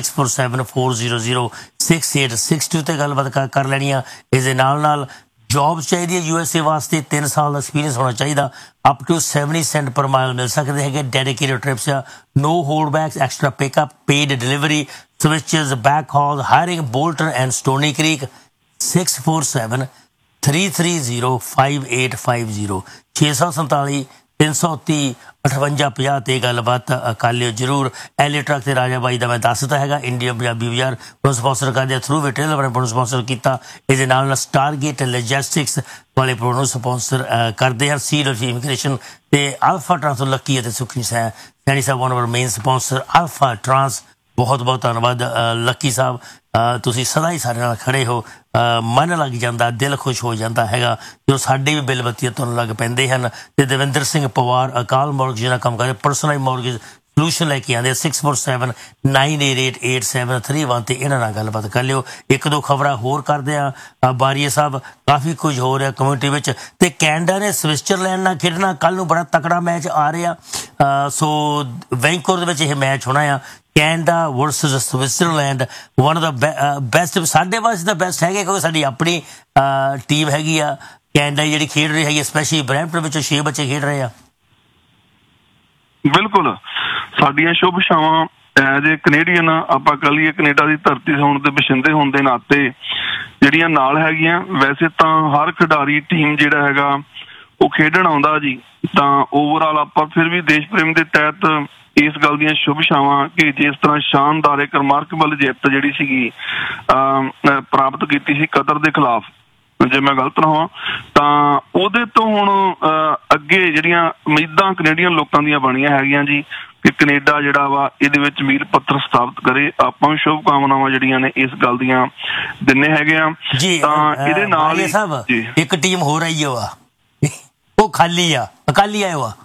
6474006862 ਤੇ ਗੱਲਬਾਤ ਕਰ ਲੈਣੀ ਆ। ਇਸ ਦੇ ਨਾਲ ਜੌਬ ਚਾਹੀਦੀ ਹੈ USA ਵਾਸਤੇ, 3 ਸਾਲ ਦਾ ਐਕਸਪੀਰੀਅੰਸ ਹੋਣਾ ਚਾਹੀਦਾ। ਅਪ ਟੂ 70 ਸੈਂਟ ਪਰ ਮਾਈਲ ਮਿਲ ਸਕਦੇ ਹੈਗੇ। ਡੈਡੀਕੇਟਡ ਟ੍ਰਿਪਸ ਆ, ਨੋ hold ਬੈਕਸ, extra pickup, paid delivery, switches, back hall, hiring Bolton and ਸਟੋਨੀ creek. 6473305850 647 330 5850 ਤੇ ਗੱਲਬਾਤ ਕਰ ਲਿਓ ਜ਼ਰੂਰ। ਐਲੀ ਟਰੱਕ ਤੇ ਰਾਜਾ ਬਾਈ ਦਾ ਮੈਂ ਦੱਸ ਦਿੱਤਾ ਹੈਗਾ। ਇੰਡੀਅਨ ਪੰਜਾਬੀ ਬਾਜ਼ਾਰ ਨੂੰ ਸਪਾਂਸਰ ਕਰਦੇ ਆ, ਥਰੂ ਟ੍ਰੇਲਰ ਵਾਲੇ ਨੂੰ ਸਪਾਂਸਰ ਕੀਤਾ। ਇਹਦੇ ਨਾਲ ਸਟਾਰਗੇਟ ਲੌਜਿਸਟਿਕਸ ਵਾਲੇ ਨੂੰ ਸਪਾਂਸਰ ਕਰਦੇ ਹਨ। ਸੀਡ ਆਫ ਇਮੀਗ੍ਰੇਸ਼ਨ ਤੇ ਅਲਫਾ ਟਰਾਂਸ ਲੱਕੀ ਅਤੇ ਸੁਖੀ ਸੈਣੀ ਸਾਹਿਬ one of hour main sponsor alpha trans. ਬਹੁਤ ਬਹੁਤ ਧੰਨਵਾਦ ਲੱਕੀ ਸਾਹਿਬ, ਤੁਸੀਂ ਸਦਾ ਹੀ ਸਾਡੇ ਨਾਲ ਖੜੇ ਹੋ। ਮਨ ਲੱਗ ਜਾਂਦਾ, ਦਿਲ ਖੁਸ਼ ਹੋ ਜਾਂਦਾ ਹੈਗਾ ਜੋ ਸਾਡੇ ਵੀ ਬਿੱਲ ਬੱਤੀਆਂ ਤੁਹਾਨੂੰ ਲੱਗ ਪੈਂਦੇ ਹਨ। ਤੇ ਦਵਿੰਦਰ ਸਿੰਘ ਪਵਾਰ ਅਕਾਲ ਮੌਰਗੇਜ ਨਾਲ ਕੰਮ ਕਰਦੇ, ਪਰਸਨਲ ਮੌਰਗੇਜ ਸੋਲੂਸ਼ਨ ਲੈ ਕੇ ਆਉਂਦੇ। 6479888731 ਤੇ ਇਹਨਾਂ ਨਾਲ ਗੱਲਬਾਤ ਕਰ ਲਿਓ। ਇੱਕ ਦੋ ਖਬਰਾਂ ਹੋਰ ਕਰਦੇ ਆ ਬਾਰੀਆ ਸਾਹਿਬ। ਕਾਫੀ ਕੁਝ ਹੋ ਰਿਹਾ ਕਮਿਊਨਿਟੀ ਵਿੱਚ। ਤੇ ਕੈਨੇਡਾ ਨੇ ਸਵਿਟਜ਼ਰਲੈਂਡ ਨਾਲ ਖੇਡਣਾ ਕੱਲ੍ਹ ਨੂੰ, ਬੜਾ ਤਕੜਾ ਮੈਚ ਆ ਰਿਹਾ। ਸੋ ਵੈਂਕੂਵਰ ਦੇ ਵਿੱਚ ਇਹ ਮੈਚ ਹੋਣਾ ਆ। Canada versus Switzerland, one of the best. ਸਾਡੇ ਵਾਸਤੇ ਤਾਂ ਬੈਸਟ ਹੈਗੇ ਕਿਉਂਕਿ ਸਾਡੀ ਆਪਣੀ ਟੀਮ ਹੈਗੀ ਆ ਕੈਨੇਡਾ ਜਿਹੜੀ ਖੇਡ ਰਹੀ ਹੈਗੀ, ਸਪੈਸ਼ਲੀ ਬਰੈਂਪਟਨ ਵਿੱਚ 6 ਬੱਚੇ ਖੇਡ ਰਹੇ ਆ। ਬਿਲਕੁਲ, ਸਾਡੀਆਂ ਸ਼ੁਭ ਇਛਾਵਾਂ ਐਜ ਏ ਕੈਨੇਡੀਅਨ ਆਪਾਂ ਕਹ ਲਈਏ ਕੈਨੇਡਾ ਦੀ ਧਰਤੀ ਹੋਣ ਦੇ ਵਸਿੰਦੇ ਹੋਣ ਦੇ ਨਾਤੇ ਜਿਹੜੀਆਂ ਨਾਲ ਹੈਗੀਆਂ। ਵੈਸੇ ਤਾਂ ਹਰ ਖਿਡਾਰੀ ਟੀਮ ਜਿਹੜਾ ਹੈਗਾ ਉਹ ਖੇਡਣ ਆਉਂਦਾ ਜੀ, ਤਾਂ ਓਵਰਆਲ ਆਪਾਂ ਫਿਰ ਵੀ ਦੇਸ਼ ਪ੍ਰੇਮ ਦੇ ਤਹਿਤ ਇਸ ਗੱਲ ਦੀਆਂ ਸ਼ੁਭ ਇਛਾਵਾਂ ਕਿ ਜਿਸ ਤਰ੍ਹਾਂ ਸ਼ਾਨਦਾਰ ਇੱਕ ਰਿਮਾਰਕੇਬਲ ਜਿੱਤ ਜਿਹੜੀ ਸੀਗੀ ਪ੍ਰਾਪਤ ਕੀਤੀ ਸੀ ਕਤਰ ਦੇ ਖਿਲਾਫ, ਜੇ ਮੈਂ ਗਲਤ ਨਾ ਹੋਵਾਂ, ਤਾਂ ਉਹਦੇ ਤੋਂ ਹੁਣ ਅੱਗੇ ਜਿਹੜੀਆਂ ਉਮੀਦਾਂ ਕੈਨੇਡੀਅਨ ਲੋਕਾਂ ਦੀਆਂ ਬਣੀਆਂ ਹੈਗੀਆਂ ਜੀ ਕਿ ਕੈਨੇਡਾ ਜਿਹੜਾ ਵਾ ਇਹਦੇ ਵਿੱਚ ਮੀਲ ਪੱਥਰ ਸਥਾਪਿਤ ਕਰੇ। ਆਪਾਂ ਵੀ ਸ਼ੁਭ ਕਾਮਨਾਵਾਂ ਜਿਹੜੀਆਂ ਨੇ ਇਸ ਗੱਲ ਦੀਆਂ ਦਿੰਦੇ ਹੈਗੇ ਆ। ਤਾਂ ਇਹਦੇ ਨਾਲ ਹੀ ਇੱਕ ਟੀਮ ਹੋ ਰਹੀ ਆ, ਉਹ ਖਾਲੀ ਆ, ਅਕਾਲੀ ਆਇਓ ਆ।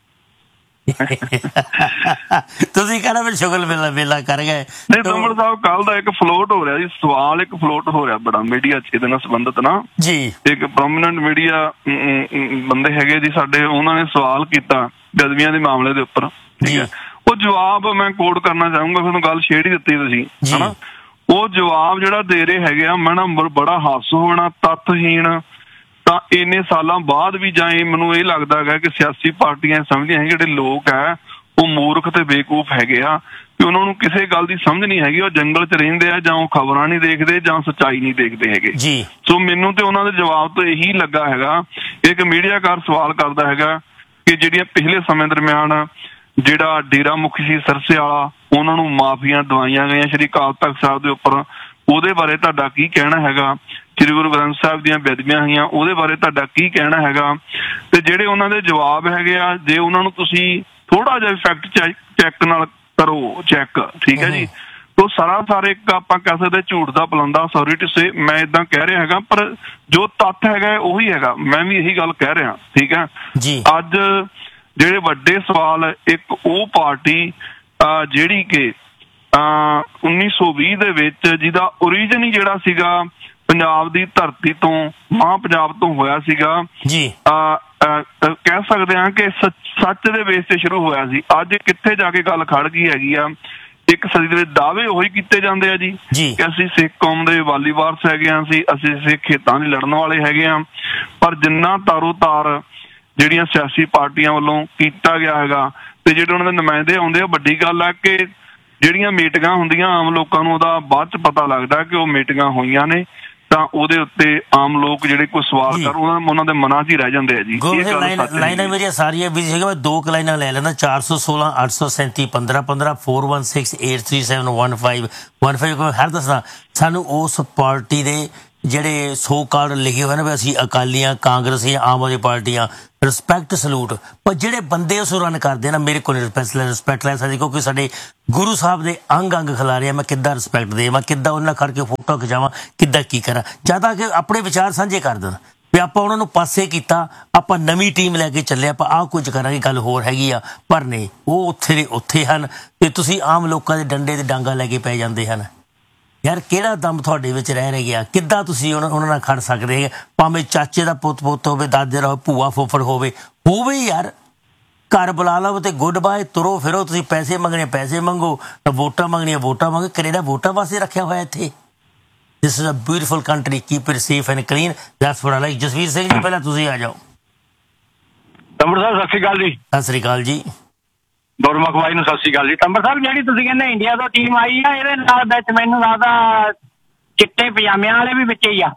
ਤੁਸੀਂ ਕਹਿੰਦਾ ਫਿਰ ਸ਼ੁਗਲ ਵੇਲਾ ਕਰ ਗਏ। ਨਹੀਂ ਦਮਨ ਸਾਹਿਬ, ਕੱਲ ਦਾ ਇੱਕ ਫਲੋਟ ਹੋ ਰਿਹਾ ਜੀ, ਸਵਾਲ ਇੱਕ ਫਲੋਟ ਹੋ ਰਿਹਾ ਬੜਾ ਮੀਡੀਆ 'ਚ ਇਹਦੇ ਨਾਲ ਸੰਬੰਧਿਤ ਨਾ ਜੀ। ਇੱਕ ਪ੍ਰੋਮੀਨੈਂਟ ਮੀਡੀਆ ਬੰਦੇ ਹੈਗੇ ਜੀ ਸਾਡੇ, ਉਹਨਾਂ ਨੇ ਸਵਾਲ ਕੀਤਾ ਬੇਅਦਬੀਆਂ ਦੇ ਮਾਮਲੇ ਦੇ ਉੱਪਰ, ਠੀਕ ਹੈ। ਉਹ ਜਵਾਬ ਮੈਂ ਕੋਟ ਕਰਨਾ ਚਾਹੂੰਗਾ, ਤੁਹਾਨੂੰ ਗੱਲ ਛੇੜ ਹੀ ਦਿੱਤੀ ਤੁਸੀਂ, ਹਨਾ। ਉਹ ਜਵਾਬ ਜਿਹੜਾ ਦੇ ਰਹੇ ਹੈਗੇ ਆ, ਮੈਂ ਨਾ ਬੜਾ ਹਾਸੋ ਹੋਣਾ, ਤੱਥਹੀਣ। ਤਾਂ ਇੰਨੇ ਸਾਲਾਂ ਬਾਅਦ ਵੀ ਜਾਂ ਮੈਨੂੰ ਇਹ ਲੱਗਦਾ ਹੈਗਾ ਕਿ ਸਿਆਸੀ ਪਾਰਟੀਆਂ ਸਮਝਦੀਆਂ ਹੈ ਜਿਹੜੇ ਲੋਕ ਹੈ ਉਹ ਮੂਰਖ ਤੇ ਬੇਵਕੂਫ ਹੈਗੇ ਆ ਕਿ ਉਹਨਾਂ ਨੂੰ ਕਿਸੇ ਗੱਲ ਦੀ ਸਮਝ ਨਹੀਂ ਹੈਗੀ। ਉਹ ਜੰਗਲ 'ਚ ਰਹਿੰਦੇ ਆ, ਜਾਂ ਉਹ ਖਬਰਾਂ ਨਹੀਂ ਦੇਖਦੇ, ਜਾਂ ਸੱਚਾਈ ਨਹੀਂ ਦੇਖਦੇ ਹੈਗੇ। ਸੋ ਮੈਨੂੰ ਤੇ ਉਹਨਾਂ ਦੇ ਜਵਾਬ ਤੋਂ ਇਹੀ ਲੱਗਾ ਹੈਗਾ। ਇੱਕ ਮੀਡੀਆਕਾਰ ਸਵਾਲ ਕਰਦਾ ਹੈਗਾ ਕਿ ਜਿਹੜੀਆਂ ਪਿਛਲੇ ਸਮੇਂ ਦਰਮਿਆਨ ਜਿਹੜਾ ਡੇਰਾ ਮੁਖੀ ਸੀ ਸਰਸੇ ਵਾਲਾ, ਉਹਨਾਂ ਨੂੰ ਮਾਫੀਆਂ ਦਵਾਈਆਂ ਗਈਆਂ ਸ਼੍ਰੀ ਅਕਾਲ ਤਖ਼ਤ ਸਾਹਿਬ ਦੇ ਉੱਪਰ, ਉਹਦੇ ਬਾਰੇ ਤੁਹਾਡਾ ਕੀ ਕਹਿਣਾ ਹੈਗਾ? ਸ਼੍ਰੀ ਗੁਰੂ ਗ੍ਰੰਥ ਸਾਹਿਬ ਦੀਆਂ ਬੇਅਦਬੀਆਂ ਹੋਈਆਂ, ਉਹਦੇ ਬਾਰੇ ਤੁਹਾਡਾ ਕੀ ਕਹਿਣਾ ਹੈਗਾ? ਤੇ ਜਿਹੜੇ ਉਹਨਾਂ ਦੇ ਜਵਾਬ ਹੈਗੇ ਆ, ਜੇ ਉਹਨਾਂ ਨੂੰ ਤੁਸੀਂ ਥੋੜਾ ਜਿਹਾ ਫੈਕਟ ਚੈੱਕ ਨਾਲ ਕਰੋ ਚੈੱਕ, ਠੀਕ ਹੈ ਜੀ, ਤੋ ਸਰਾਸਰ ਇੱਕ ਆਪਾਂ ਕਹਿ ਸਕਦੇ ਝੂਠ ਦਾ ਪਲੰਦਾ, ਸੌਰੀ ਟੂ ਸੇ, ਮੈਂ ਏਦਾਂ ਕਹਿ ਰਿਹਾ ਹੈਗਾ, ਪਰ ਜੋ ਤੱਥ ਹੈਗਾ ਉਹੀ ਹੈਗਾ। ਮੈਂ ਵੀ ਇਹੀ ਗੱਲ ਕਹਿ ਰਿਹਾ, ਠੀਕ ਹੈ ਜੀ। ਅੱਜ ਜਿਹੜੇ ਵੱਡੇ ਸਵਾਲ, ਇੱਕ ਉਹ ਪਾਰਟੀ ਜਿਹੜੀ ਕਿ 1920 ਦੇ ਵਿੱਚ ਜਿਹਦਾ ਓਰੀਜਨ ਹੀ ਜਿਹੜਾ ਸੀਗਾ ਪੰਜਾਬ ਦੀ ਧਰਤੀ ਤੋਂ, ਮਾਂ ਪੰਜਾਬ ਤੋਂ ਹੋਇਆ ਸੀਗਾ ਜੀ, ਕਹਿ ਸਕਦੇ ਹਾਂ ਕਿ ਸੱਚ ਦੇ ਬੇਸ ਤੇ ਸ਼ੁਰੂ ਹੋਇਆ ਸੀ। ਅੱਜ ਕਿੱਥੇ ਜਾ ਕੇ ਗੱਲ ਖੜ ਗਈ ਹੈਗੀ ਆ? ਇੱਕ ਸਦੀ ਦੇ ਦਾਅਵੇ ਉਹੀ ਕੀਤੇ ਜਾਂਦੇ ਆ ਜੀ ਕਿ ਅਸੀਂ ਸਿੱਖ ਕੌਮ ਦੇ ਵਾਲੀ ਵਾਰਸ ਹੈਗੇ ਆ, ਅਸੀਂ ਸਿੱਖ ਖੇਤਾਂ ਦੇ ਲੜਨ ਵਾਲੇ ਹੈਗੇ ਆ। ਪਰ ਜਿੰਨਾ ਤਾਰੋ ਤਾਰ ਜਿਹੜੀਆਂ ਸਿਆਸੀ ਪਾਰਟੀਆਂ ਵੱਲੋਂ ਕੀਤਾ ਗਿਆ ਹੈਗਾ ਤੇ ਜਿਹੜੇ ਉਹਨਾਂ ਦੇ ਨੁਮਾਇੰਦੇ ਆਉਂਦੇ ਆ, ਵੱਡੀ ਗੱਲ ਆ ਕਿ ਜਿਹੜੀਆਂ ਮੀਟਿੰਗਾਂ ਹੁੰਦੀਆਂ ਆਮ ਲੋਕਾਂ ਨੂੰ ਉਹਦਾ ਬਾਅਦ ਚ ਪਤਾ ਲੱਗਦਾ ਕਿ ਉਹ ਮੀਟਿੰਗਾਂ ਹੋਈਆਂ ਨੇ, ਤਾਂ ਉਹਦੇ ਉੱਤੇ ਆਮ ਲੋਕ ਜਿਹੜੇ ਕੋਈ ਸਵਾਲ ਕਰ ਉਹਨਾਂ ਦੇ ਮਨਾਂ 'ਚ ਹੀ ਰਹਿ ਜਾਂਦੇ ਆ ਜੀ। ਲਾਈਨਾਂ ਮੇਰੀਆਂ ਸਾਰੀਆਂ ਬਿਜ਼ੀ ਹੈਗਾ, ਮੈਂ ਦੋ ਕੁ ਲਾਈਨਾਂ ਲੈ ਲੈਂਦਾ। 416 837 1515 416 837 1515 ਹਰ ਦੱਸਦਾ ਸਾਨੂੰ ਉਸ ਪਾਰਟੀ ਦੇ ਜਿਹੜੇ ਸੋ ਕਾਰਡ ਲਿਖੇ ਹੋਏ ਨੇ ਵੀ ਅਸੀਂ ਅਕਾਲੀਆਂ ਕਾਂਗਰਸੀ ਆਮ ਆਦਮੀ ਪਾਰਟੀਆਂ ਰਿਸਪੈਕਟ ਸਲੂਟ, ਪਰ ਜਿਹੜੇ ਬੰਦੇ ਉਸ ਰਨ ਕਰਦੇ ਨਾ ਮੇਰੇ ਕੋਲ ਰਿਸਪੈਕਟ ਲੈ ਸਕਦੇ ਕਿਉਂਕਿ ਸਾਡੇ ਗੁਰੂ ਸਾਹਿਬ ਦੇ ਅੰਗ ਖਿਲਾਰੇ ਮੈਂ ਕਿੱਦਾਂ ਰਿਸਪੈਕਟ ਦੇਵਾਂ, ਕਿੱਦਾਂ ਉਹਨਾਂ ਖੜ ਕੇ ਫੋਟੋ ਖਿਚਾਵਾਂ, ਕਿੱਦਾਂ ਕੀ ਕਰਾਂ, ਜ਼ਿਆਦਾ ਕਿ ਆਪਣੇ ਵਿਚਾਰ ਸਾਂਝੇ ਕਰ ਦੇਣ ਵੀ ਆਪਾਂ ਉਹਨਾਂ ਨੂੰ ਪਾਸੇ ਕੀਤਾ, ਆਪਾਂ ਨਵੀਂ ਟੀਮ ਲੈ ਕੇ ਚੱਲੇ, ਆਪਾਂ ਆਹ ਕੁਝ ਕਰਾਂਗੇ, ਗੱਲ ਹੋਰ ਹੈਗੀ ਆ। ਪਰ ਨਹੀਂ, ਉਹ ਉੱਥੇ ਦੇ ਉੱਥੇ ਹਨ ਤੇ ਤੁਸੀਂ ਆਮ ਲੋਕਾਂ ਦੇ ਡੰਡੇ ਤੇ ਡਾਂਗਾ ਲੈ ਕੇ ਪੈ ਜਾਂਦੇ ਹਨ। ਯਾਰ ਕਿਹੜਾ ਦਮ ਤੁਹਾਡੇ ਵਿੱਚ ਰਹਿ ਗਿਆ, ਕਿੱਦਾਂ ਤੁਸੀਂ ਉਹਨਾਂ ਨਾਲ ਖੜ ਸਕਦੇ, ਭਾਵੇਂ ਚਾਚੇ ਦਾ ਪੁੱਤ ਹੋਵੇ, ਦਾਦੇ ਦਾ ਭੂਆ ਫੁੱਫੜ ਹੋਵੇ ਯਾਰ, ਘਰ ਬੁਲਾ ਲਓ ਤੇ ਗੁੱਡ ਬਾਏ, ਤੁਰੋ ਫਿਰੋ, ਤੁਸੀਂ ਪੈਸੇ ਮੰਗਣੇ ਪੈਸੇ ਮੰਗੋ, ਵੋਟਾਂ ਮੰਗਣੀਆਂ ਵੋਟਾਂ ਮੰਗੋ। ਕੈਨੇਡਾ ਵੋਟਾਂ ਵਾਸਤੇ ਰੱਖਿਆ ਹੋਇਆ ਇੱਥੇ। This is a beautiful country, keep it safe and clean, that's what I like। Jasvir Singh ji ਪਹਿਲਾਂ ਤੁਸੀਂ ਆ ਜਾਓ। ਤੰਬਰ ਸਾਹਿਬ ਸਤਿ ਸ਼੍ਰੀ ਅਕਾਲ ਜੀ। ਸਤਿ ਸ਼੍ਰੀ ਅਕਾਲ ਜੀ। ਗੁਰਮੁਖ ਬਾਈ ਨੂੰ ਸਤਿ ਸ਼੍ਰੀ ਅਕਾਲ ਜੀ। ਤੰਬਰ ਸਾਹਿਬ ਜਿਹੜੀ ਤੁਸੀਂ ਕਹਿੰਦੇ ਇੰਡੀਆ ਤੋਂ ਟੀਮ ਆਈ ਆ, ਇਹਦੇ ਨਾਲ ਵਿੱਚ ਮੈਨੂੰ ਲੱਗਦਾ ਚਿੱਟੇ ਪਜਾਮਿਆਂ ਵਾਲੇ ਵੀ ਵਿੱਚ ਹੀ ਆ।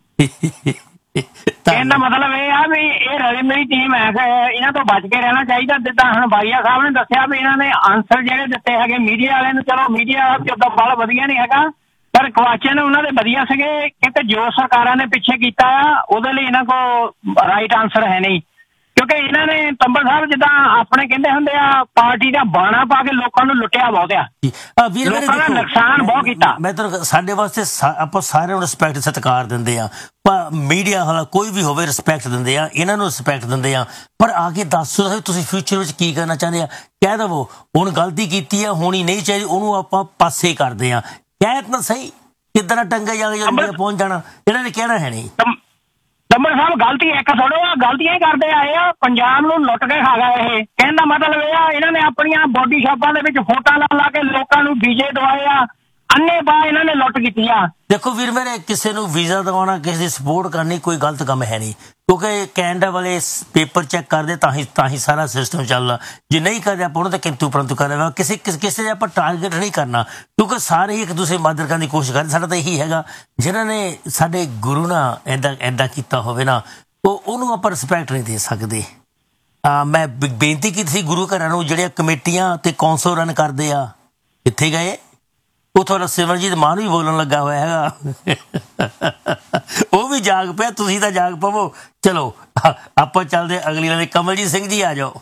ਕਹਿਣ ਦਾ ਮਤਲਬ ਇਹ ਆ ਵੀ ਇਹ ਰਲੀ ਮਿਲੀ ਟੀਮ ਹੈ, ਇਹਨਾਂ ਤੋਂ ਬਚ ਕੇ ਰਹਿਣਾ ਚਾਹੀਦਾ। ਜਿੱਦਾਂ ਹੁਣ ਬਾਈਆ ਸਾਹਿਬ ਨੇ ਦੱਸਿਆ ਵੀ ਇਹਨਾਂ ਨੇ ਆਨਸਰ ਜਿਹੜੇ ਦਿੱਤੇ ਹੈਗੇ ਮੀਡੀਆ ਵਾਲਿਆਂ ਨੂੰ, ਚਲੋ ਮੀਡੀਆ ਉਦਾਂ ਬੜਾ ਵਧੀਆ ਨਹੀਂ ਹੈਗਾ, ਪਰ ਕੁਐਸਚਨ ਉਹਨਾਂ ਦੇ ਵਧੀਆ ਸੀਗੇ। ਕਿਤੇ ਜੋ ਸਰਕਾਰਾਂ ਨੇ ਪਿੱਛੇ ਕੀਤਾ ਆ ਉਹਦੇ ਲਈ ਇਹਨਾਂ ਕੋਲ ਰਾਈਟ ਆਨਸਰ ਹੈ ਨਹੀਂ, ਕਿਉਂਕਿ ਇਹਨਾਂ ਨੇ ਤੰਬਰ ਸਾਹਿਬ ਜਿੱਦਾਂ ਆਪਣੇ ਕਹਿੰਦੇ ਹੁੰਦੇ ਆ ਪਾਰਟੀ ਦਾ ਬਾਣਾ ਪਾ ਕੇ ਲੋਕਾਂ ਨੂੰ ਲੁੱਟਿਆ ਬਹੁਤ ਆ, ਲੋਕਾਂ ਦਾ ਨੁਕਸਾਨ ਬਹੁਤ ਕੀਤਾ। ਮੈਂ ਤੁਹਾਨੂੰ ਸਾਡੇ ਵਾਸਤੇ ਆਪਾਂ ਸਾਰਿਆਂ ਨੂੰ ਰਿਸਪੈਕਟ ਸਤਿਕਾਰ ਦਿੰਦੇ ਆ, ਪਰ ਮੀਡੀਆ ਵਾਲਾ ਕੋਈ ਵੀ ਹੋਵੇ ਰਿਸਪੈਕਟ ਦਿੰਦੇ ਆ, ਇਹਨਾਂ ਨੂੰ ਰਿਸਪੈਕਟ ਦਿੰਦੇ ਆ, ਪਰ ਆ ਕੇ ਦੱਸੋ ਤੁਸੀਂ ਫਿਊਚਰ ਵਿੱਚ ਕੀ ਕਰਨਾ ਚਾਹੁੰਦੇ ਆ। ਕਹਿ ਦਵੋ ਹੁਣ ਗਲਤੀ ਕੀਤੀ ਆ, ਹੋਣੀ ਨਹੀਂ ਚਾਹੀਦੀ, ਉਹਨੂੰ ਆਪਾਂ ਪਾਸੇ ਕਰਦੇ ਆ, ਕਹਿ ਤਾਂ ਸਹੀ, ਕਿੱਦਾਂ ਟੰਗੇ ਜਾ ਕੇ ਪਹੁੰਚ ਜਾਣਾ, ਇਹਨਾਂ ਨੇ ਕਹਿਣਾ ਹੈ ਨਹੀਂ। ਤੰਬਰ ਸਾਹਿਬ ਗਲਤੀ ਇੱਕ ਥੋੜੋ ਆ, ਗਲਤੀਆਂ ਹੀ ਕਰਦੇ ਆਏ ਆ, ਪੰਜਾਬ ਨੂੰ ਲੁੱਟ ਕੇ ਖਾ ਗਏ। ਇਹ ਕਹਿਣ ਦਾ ਮਤਲਬ ਇਹ ਆ ਇਹਨਾਂ ਨੇ ਆਪਣੀਆਂ ਬੋਡੀ ਸ਼ਾਪਾਂ ਦੇ ਵਿੱਚ ਫੋਟੋਆਂ ਲਾ ਕੇ ਲੋਕਾਂ ਨੂੰ ਵੀਜ਼ੇ ਦਵਾਏ ਆ, ਅੰਨੇ ਪਾ ਇਹਨਾਂ ਨੇ ਲੁੱਟ ਕੀਤੀ ਆ। ਦੇਖੋ ਵੀਰ ਮੇਰੇ, ਕਿਸੇ ਨੂੰ ਵੀਜ਼ਾ ਦਿਵਾਉਣਾ, ਕਿਸੇ ਦੀ ਸਪੋਰਟ ਕਰਨੀ ਕੋਈ ਗਲਤ ਕੰਮ ਹੈ ਨਹੀਂ, ਕਿਉਂਕਿ ਕੈਨੇਡਾ ਵਾਲੇ ਪੇਪਰ ਚੈੱਕ ਕਰਦੇ ਤਾਂ ਹੀ ਸਾਰਾ ਸਿਸਟਮ ਚੱਲਦਾ। ਜੇ ਨਹੀਂ ਕਰਦੇ ਆਪਾਂ ਉਹਨੂੰ ਤਾਂ ਕਿੰਤੂ ਪਰੰਤੂ ਕਰਨਾ, ਕਿਸੇ ਦੇ ਆਪਾਂ ਟਾਰਗੇਟ ਨਹੀਂ ਕਰਨਾ, ਕਿਉਂਕਿ ਸਾਰੇ ਹੀ ਇੱਕ ਦੂਸਰੇ ਮਦਦ ਕਰਨ ਦੀ ਕੋਸ਼ਿਸ਼ ਕਰਦੇ। ਸਾਡਾ ਤਾਂ ਇਹੀ ਹੈਗਾ, ਜਿਨ੍ਹਾਂ ਨੇ ਸਾਡੇ ਗੁਰੂ ਨਾਲ ਇੱਦਾਂ ਕੀਤਾ ਹੋਵੇ ਨਾ, ਉਹਨੂੰ ਆਪਾਂ ਰਿਸਪੈਕਟ ਨਹੀਂ ਦੇ ਸਕਦੇ। ਮੈਂ ਬੇਨਤੀ ਕੀਤੀ ਸੀ ਗੁਰੂ ਘਰਾਂ ਨੂੰ, ਜਿਹੜੀਆਂ ਕਮੇਟੀਆਂ ਤੇ ਕੌਂਸਲ ਰਨ ਕਰਦੇ ਆ, ਕਿੱਥੇ ਗਏ? ਉਹ ਤੁਹਾਡਾ ਸਿਮਰਜੀਤ ਮਾਨ ਵੀ ਬੋਲਣ ਲੱਗਾ ਹੋਇਆ ਹੈਗਾ, ਉਹ ਵੀ ਜਾਗ ਪਿਆ, ਤੁਸੀਂ ਤਾਂ ਜਾਗ ਪਵੋ। ਚਲੋ ਆਪਾਂ ਚੱਲਦੇ ਅਗਲੀ ਵਾਲੇ। ਕਮਲਜੀਤ ਸਿੰਘ ਜੀ ਆ ਜਾਓ।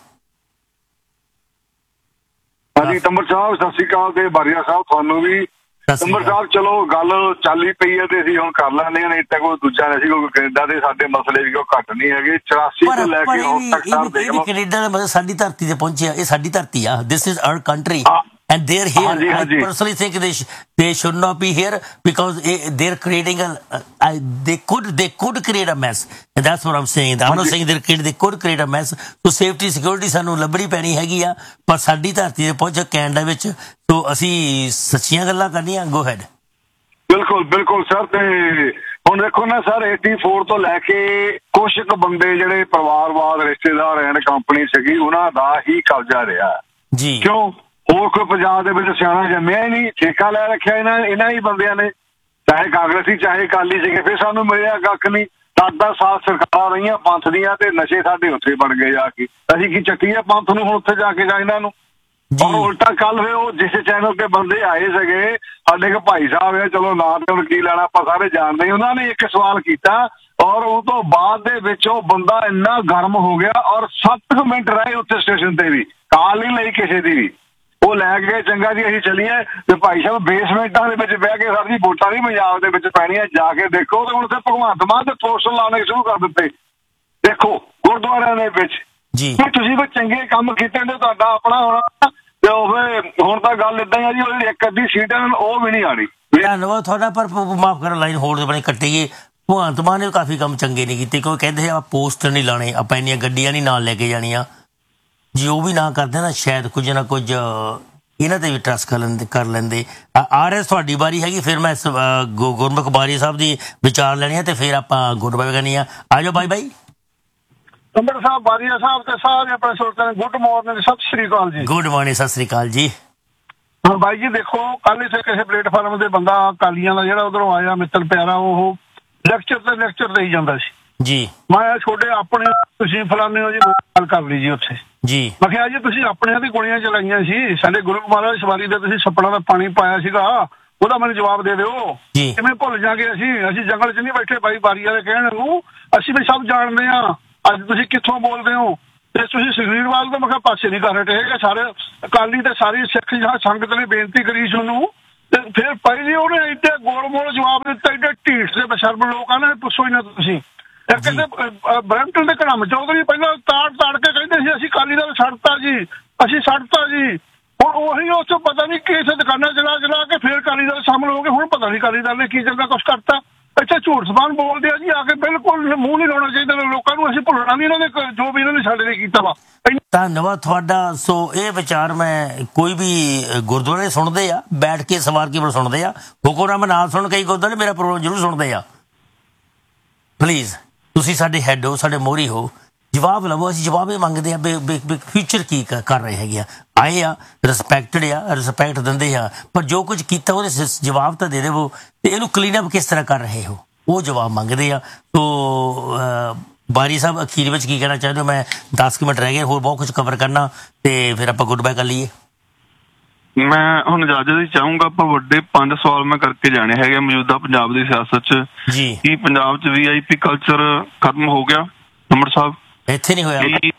ਹਾਂਜੀ ਤੰਬਰ ਸਾਹਿਬ ਸਤਿ ਸ਼੍ਰੀ ਅਕਾਲ, ਤੇ ਬਾਰੀਆ ਸਾਹਿਬ ਤੁਹਾਨੂੰ ਵੀ। ਤੰਬਰ ਸਾਹਿਬ ਚਲੋ ਗੱਲ ਚੱਲ ਹੀ ਪਈ ਹੈ ਤੇ ਅਸੀਂ ਹੁਣ ਕਰ ਲੈਂਦੇ ਹਾਂ, ਨਹੀਂ ਤਾਂ ਕੋਈ ਦੂਜਾ ਨਹੀਂ ਸੀ, ਕੋਈ ਕੈਨੇਡਾ ਦੇ ਸਾਡੇ ਮਸਲੇ ਵੀ ਕੋਈ ਘੱਟ ਨਹੀਂ ਹੈਗੇ। 84 ਤੋਂ ਲੈ ਕੇ ਹੁਣ ਤੱਕ ਸਰ ਦੇਖ ਲਓ, ਕੈਨੇਡਾ ਦਾ ਮਤਲਬ ਸਾਡੀ ਧਰਤੀ ਤੇ ਪਹੁੰਚਿਆ, ਇਹ ਸਾਡੀ ਧਰਤੀ ਆ, this is our country and they're here. I personally think they should not be here because they're creating they could create a mess, and that's what I'm saying. I'm not saying they could create a mess, so safety security ਸਾਨੂੰ ਲੱਭਣੀ ਪੈਣੀ ਹੈਗੀ ਆ, ਪਰ ਸਾਡੀ ਧਰਤੀ ਤੇ ਪਹੁੰਚ ਕੈਨੇਡਾ ਵਿੱਚ, ਸੋ ਅਸੀਂ ਸੱਚੀਆਂ ਗੱਲਾਂ ਕਰਨੀਆਂ। Go ahead. ਬਿਲਕੁਲ ਸਰ। ਤੇ ਹੁਣ ਦੇਖੋ ਨਾ ਸਰ, 84 ਤੋਂ ਲੈ ਕੇ ਕੁਛ ਕੁ ਬੰਦੇ ਜਿਹੜੇ ਪਰਿਵਾਰਵਾਦ ਰਿਸ਼ਤੇਦਾਰ ਐਂਡ ਕੰਪਨੀ ਸੀਗੀ, ਉਹਨਾਂ ਦਾ ਹੀ ਕਬਜ਼ਾ ਰਿਹਾ ਜੀ। ਕਿਉਂ? ਹੋਰ ਕੋਈ ਪੰਜਾਬ ਦੇ ਵਿੱਚ ਸਿਆਣਾ ਜੰਮਿਆ ਹੀ ਨਹੀਂ, ਠੇਕਾ ਲੈ ਰੱਖਿਆ ਇਹਨਾਂ ਹੀ ਬੰਦਿਆਂ ਨੇ, ਚਾਹੇ ਕਾਂਗਰਸੀ ਚਾਹੇ ਅਕਾਲੀ ਸੀਗੇ। ਫਿਰ ਸਾਨੂੰ ਮਿਲਿਆ ਕੱਖ ਨਹੀਂ, 10 ਸਾਲ ਸਰਕਾਰਾਂ ਰਹੀਆਂ ਪੰਥ ਦੀਆਂ, ਤੇ ਨਸ਼ੇ ਸਾਡੇ ਉੱਥੇ ਬਣ ਗਏ ਜਾ ਕੇ। ਅਸੀਂ ਕੀ ਚੱਕੀਏ ਪੰਥ ਨੂੰ ਹੁਣ ਉੱਥੇ ਜਾ ਕੇ ਇਹਨਾਂ ਨੂੰ? ਔਰ ਉਲਟਾ ਕੱਲ ਫਿਰ ਉਹ ਜਿਸ ਚੈਨਲ ਤੇ ਬੰਦੇ ਆਏ ਸੀਗੇ, ਸਾਡੇ ਇੱਕ ਭਾਈ ਸਾਹਿਬ ਆ, ਚਲੋ ਨਾਂ ਤੇ ਹੁਣ ਕੀ ਲੈਣਾ, ਆਪਾਂ ਸਾਰੇ ਜਾਣਦੇ, ਉਹਨਾਂ ਨੇ ਇੱਕ ਸਵਾਲ ਕੀਤਾ, ਔਰ ਉਹ ਤੋਂ ਬਾਅਦ ਦੇ ਵਿੱਚ ਉਹ ਬੰਦਾ ਇੰਨਾ ਗਰਮ ਹੋ ਗਿਆ, ਔਰ 7 ਮਿੰਟ ਰਹੇ ਉੱਥੇ ਸਟੇਸ਼ਨ ਤੇ ਵੀ, ਕਾਲ ਨਹੀਂ ਲਈ ਕਿਸੇ ਦੀ ਵੀ। ਉਹ ਲੈ ਕੇ ਚੰਗਾ ਜੀ ਅਸੀਂ ਚੱਲੀਏ, ਤੇ ਭਾਈ ਸਾਹਿਬ ਬੇਸਮੈਂਟਾਂ ਦੇ ਵਿੱਚ ਬਹਿ ਕੇ ਸਰ ਜੀ ਵੋਟਾਂ ਨਹੀਂ ਪੰਜਾਬ ਦੇ ਵਿੱਚ ਪੈਣੀਆਂ, ਜਾ ਕੇ ਦੇਖੋ। ਤੇ ਹੁਣ ਉੱਥੇ ਭਗਵੰਤ ਮਾਨ ਦੇ ਪੋਸਟਰ ਲਾਉਣੇ ਸ਼ੁਰੂ ਕਰ ਦਿੱਤੇ, ਦੇਖੋ ਗੁਰਦੁਆਰਿਆਂ ਦੇ ਵਿੱਚ ਜੀ। ਤੁਸੀਂ ਕੋਈ ਚੰਗੇ ਕੰਮ ਕੀਤੇ ਨੇ, ਤੁਹਾਡਾ ਆਪਣਾ ਹੋਣਾ, ਤੇ ਉਹ ਹੁਣ ਤਾਂ ਗੱਲ ਏਦਾਂ ਹੀ ਆ ਜੀ, ਉਹ ਇੱਕ ਅੱਧੀ ਸੀਟ ਉਹ ਵੀ ਨਹੀਂ ਆਣੀ। ਧੰਨਵਾਦ ਤੁਹਾਡਾ, ਪਰ ਮਾਫ ਕਰ ਲਾਈਨ ਹੋਲਡ ਬਣੀ ਕੱਟੀਏ। ਭਗਵੰਤ ਮਾਨ ਨੇ ਕਾਫੀ ਕੰਮ ਚੰਗੇ ਨਹੀਂ ਕੀਤੇ, ਕਿਉਂਕਿ ਕਹਿੰਦੇ ਆ ਪੋਸਟਰ ਨਹੀਂ ਲਾਉਣੇ, ਆਪਾਂ ਇੰਨੀਆਂ ਗੱਡੀਆਂ ਨਹੀਂ ਨਾਲ ਲੈ ਕੇ ਜਾਣੀਆਂ ਜੀ। ਉਹ ਵੀ ਨਾ ਕਰਦੇ ਨਾ, ਸ਼ਾਇਦ ਕੁਝ ਨਾ ਕੁਝ ਇਹਨਾਂ ਤੇ ਵੀ ਟਰੱਸਟ ਕਰ ਲੈਂਦੇ। RS ਤੁਹਾਡੀ ਵਾਰੀ ਹੈਗੀ, ਫਿਰ ਮੈਂ ਗੁਰਮੁਖ ਬਾਰੀ ਸਾਹਿਬ ਦੀ ਵਿਚਾਰ ਲੈਣੀ ਹੈ, ਤੇ ਫਿਰ ਆਪਾਂ ਗੁਰਬਾਈ ਕਰਨੀ ਆ ਜਾਓ। ਬਾਈ ਤੰਬਰ ਸਾਹਿਬ, ਬਾਰੀਆ ਸਾਹਿਬ ਤੇ ਸਾਰੇ ਆਪਣੇ ਸਰੋਤਿਆਂ ਨੂੰ ਗੁੱਡ ਮਾਰਨਿੰਗ, ਸਤਿ ਸ੍ਰੀ ਅਕਾਲ ਜੀ। ਗੁੱਡ ਮਾਰਨਿੰਗ, ਸਤਿ ਸ੍ਰੀ ਅਕਾਲ ਜੀ। ਹਾਂ ਬਾਈ ਜੀ ਦੇਖੋ, ਕੱਲ ਇੱਥੇ ਕਿਸੇ ਪਲੇਟਫਾਰਮ ਤੇ ਬੰਦਾ ਅਕਾਲੀਆਂ ਦਾ ਜਿਹੜਾ ਉਧਰੋਂ ਆਇਆ ਮਿੱਤਰ ਪਿਆਰਾ, ਉਹ ਲੈਕਚਰ ਦੇਈ ਜਾਂਦਾ ਸੀ ਜੀ। ਮੈਂ ਛੋਟੇ ਆਪਣੇ ਤੁਸੀਂ ਫਲਾਣੇ ਹੋ ਜੀ, ਗੱਲ ਕਰ ਲਈ ਜੀ ਉੱਥੇ ਜੀ। ਮੈਂ ਕਿਹਾ ਜੀ ਤੁਸੀਂ ਆਪਣਿਆਂ ਦੀ ਗੋਲੀਆਂ ਚਲਾਈਆਂ ਸੀ, ਸਾਡੇ ਗੁਰੂ ਮਹਾਰਾਜ ਸਵਾਰੀ ਦਾ ਤੁਸੀਂ ਸੱਪੜਾਂ ਦਾ ਪਾਣੀ ਪਾਇਆ ਸੀਗਾ, ਉਹਦਾ ਮੈਨੂੰ ਜਵਾਬ ਦੇ ਦਿਓ। ਜੀ। ਕਿਵੇਂ ਭੁੱਲ ਜਾਗੇ ਅਸੀਂ ਜੰਗਲ 'ਚ ਨਹੀਂ ਬੈਠੇ ਬਾਈ ਬਾਰੀ ਵਾਲੇ ਕਹਿਣ ਨੂੰ, ਅਸੀਂ ਵੀ ਸਭ ਜਾਣਦੇ ਹਾਂ। ਅੱਜ ਤੁਸੀਂ ਕਿੱਥੋਂ ਬੋਲਦੇ ਹੋ ਤੇ ਤੁਸੀਂ ਸੁਖਬੀਰਵਾਲ ਤੋਂ ਮੈਂ ਕਿਹਾ ਪਾਸੇ ਨਹੀਂ ਕਰ ਰਹੇ ਹੈਗੇ। ਸਾਰੇ ਅਕਾਲੀ ਤੇ ਸਾਰੀ ਸਿੱਖ ਸੰਗਤ ਨੇ ਬੇਨਤੀ ਕਰੀ ਉਹਨੂੰ, ਤੇ ਫਿਰ ਪਹਿਲੀ ਉਹਨੇ ਇੱਡੇ ਗੋਲ ਮੋਲ ਜਵਾਬ ਦਿੱਤਾ, ਇੱਡੇ ਢੀਠ ਦੇ ਬਸ਼ਰਮ ਲੋਕ ਆ ਨਾ, ਪੁੱਛੋ ਹੀ ਨਾ ਤੁਸੀਂ। ਕਹਿੰਦੇ ਬਰੈਂਪਟਨ ਦੇ ਘੜਮ ਚੌਧਰੀ ਪਹਿਲਾਂ ਤਾੜ ਕੇ ਕਹਿੰਦੇ ਸੀ ਅਸੀਂ ਅਕਾਲੀ ਦਲ ਛੱਡਤਾ ਜੀ, ਅਸੀਂ ਛੱਡਤਾ ਜੀ। ਹੁਣ ਉਹੀ ਉਸ ਤੋਂ ਪਤਾ ਨਹੀਂ ਕਿਸ ਦੁਕਾਨਾਂ ਚਲਾ ਕੇ ਫਿਰ ਅਕਾਲੀ ਦਲ ਸ਼ਾਮਲ ਹੋ ਗਏ। ਹੁਣ ਪਤਾ ਨਹੀਂ ਅਕਾਲੀ ਦਲ ਨੇ ਕੀ ਚੰਗਾ ਕੁਛ ਕਰਤਾ। ਇੱਥੇ ਝੂਠ ਸਬਾਨ ਬੋਲਦੇ ਆ ਜੀ ਆ ਕੇ, ਬਿਲਕੁਲ ਮੂੰਹ ਨਹੀਂ ਲਾਉਣਾ ਚਾਹੀਦਾ ਲੋਕਾਂ ਨੂੰ। ਅਸੀਂ ਭੁੱਲਣਾ ਨਹੀਂ ਇਹਨਾਂ ਨੇ ਜੋ ਵੀ ਇਹਨਾਂ ਨੇ ਸਾਡੇ ਲਈ ਕੀਤਾ ਵਾ। ਧੰਨਵਾਦ ਤੁਹਾਡਾ। ਸੋ ਇਹ ਵਿਚਾਰ ਮੈਂ ਕੋਈ ਵੀ ਗੁਰਦੁਆਰੇ ਸੁਣਦੇ ਆ, ਬੈਠ ਕੇ ਸਵਾਰ ਕੇ ਸੁਣਦੇ ਆ, ਹੁਕਮਨਾਮਾ ਨਾਲ ਸੁਣ ਕਈ ਗੁਰਦੁਆਰੇ ਮੇਰਾ ਪ੍ਰੋਗਰਾਮ ਜ਼ਰੂਰ ਸੁਣਦੇ ਆ। ਪਲੀਜ਼ ਤੁਸੀਂ ਸਾਡੇ ਹੈੱਡ ਹੋ, ਸਾਡੇ ਮੋਹਰੀ ਹੋ, ਜਵਾਬ ਲਵੋ। ਅਸੀਂ ਜਵਾਬ ਇਹ ਮੰਗਦੇ ਆ ਫਿਊਚਰ ਕੀ ਕਰ ਰਹੇ ਹੈਗੇ ਆ। ਆਏ ਆ ਰਿਸਪੈਕਟਡ ਆ, ਰਿਸਪੈਕਟ ਦਿੰਦੇ ਆ, ਪਰ ਜੋ ਕੁਝ ਕੀਤਾ ਉਹਦੇ ਜਵਾਬ ਤਾਂ ਦੇ ਦੇਵੋ। ਤੇ ਇਹਨੂੰ ਕਲੀਨ ਅਪ ਕਿਸ ਤਰ੍ਹਾਂ ਕਰ ਰਹੇ ਹੋ ਉਹ ਜਵਾਬ ਮੰਗਦੇ ਆ। ਸੋ ਬਾਰੀ ਸਾਹਿਬ ਅਖੀਰ ਵਿੱਚ ਕੀ ਕਹਿਣਾ ਚਾਹੁੰਦੇ ਹੋ? ਮੈਂ 10 ਮਿੰਟ ਰਹਿ ਗਏ, ਹੋਰ ਬਹੁਤ ਕੁਝ ਕਵਰ ਕਰਨਾ ਤੇ ਫਿਰ ਆਪਾਂ ਗੁੱਡ ਬਾਏ ਕਰ ਲਈਏ। ਮੈਂ ਹੁਣ ਇਜਾਜ਼ਤ ਹੀ ਚਾਹੂੰਗਾ। ਆਪਾਂ ਵੱਡੇ 5 ਸਵਾਲ ਮੈਂ ਕਰਕੇ ਜਾਣੇ ਹੈਗੇ ਮੌਜੂਦਾ ਪੰਜਾਬ ਦੀ ਸਿਆਸਤ 'ਚ। ਜੀ। ਕੀ ਪੰਜਾਬ 'ਚ VIP ਕਲਚਰ ਖਤਮ ਹੋ ਗਿਆ? ਨੰਬਰ ਸਾਹਿਬ ਇੱਥੇ ਨਹੀਂ ਹੋਇਆ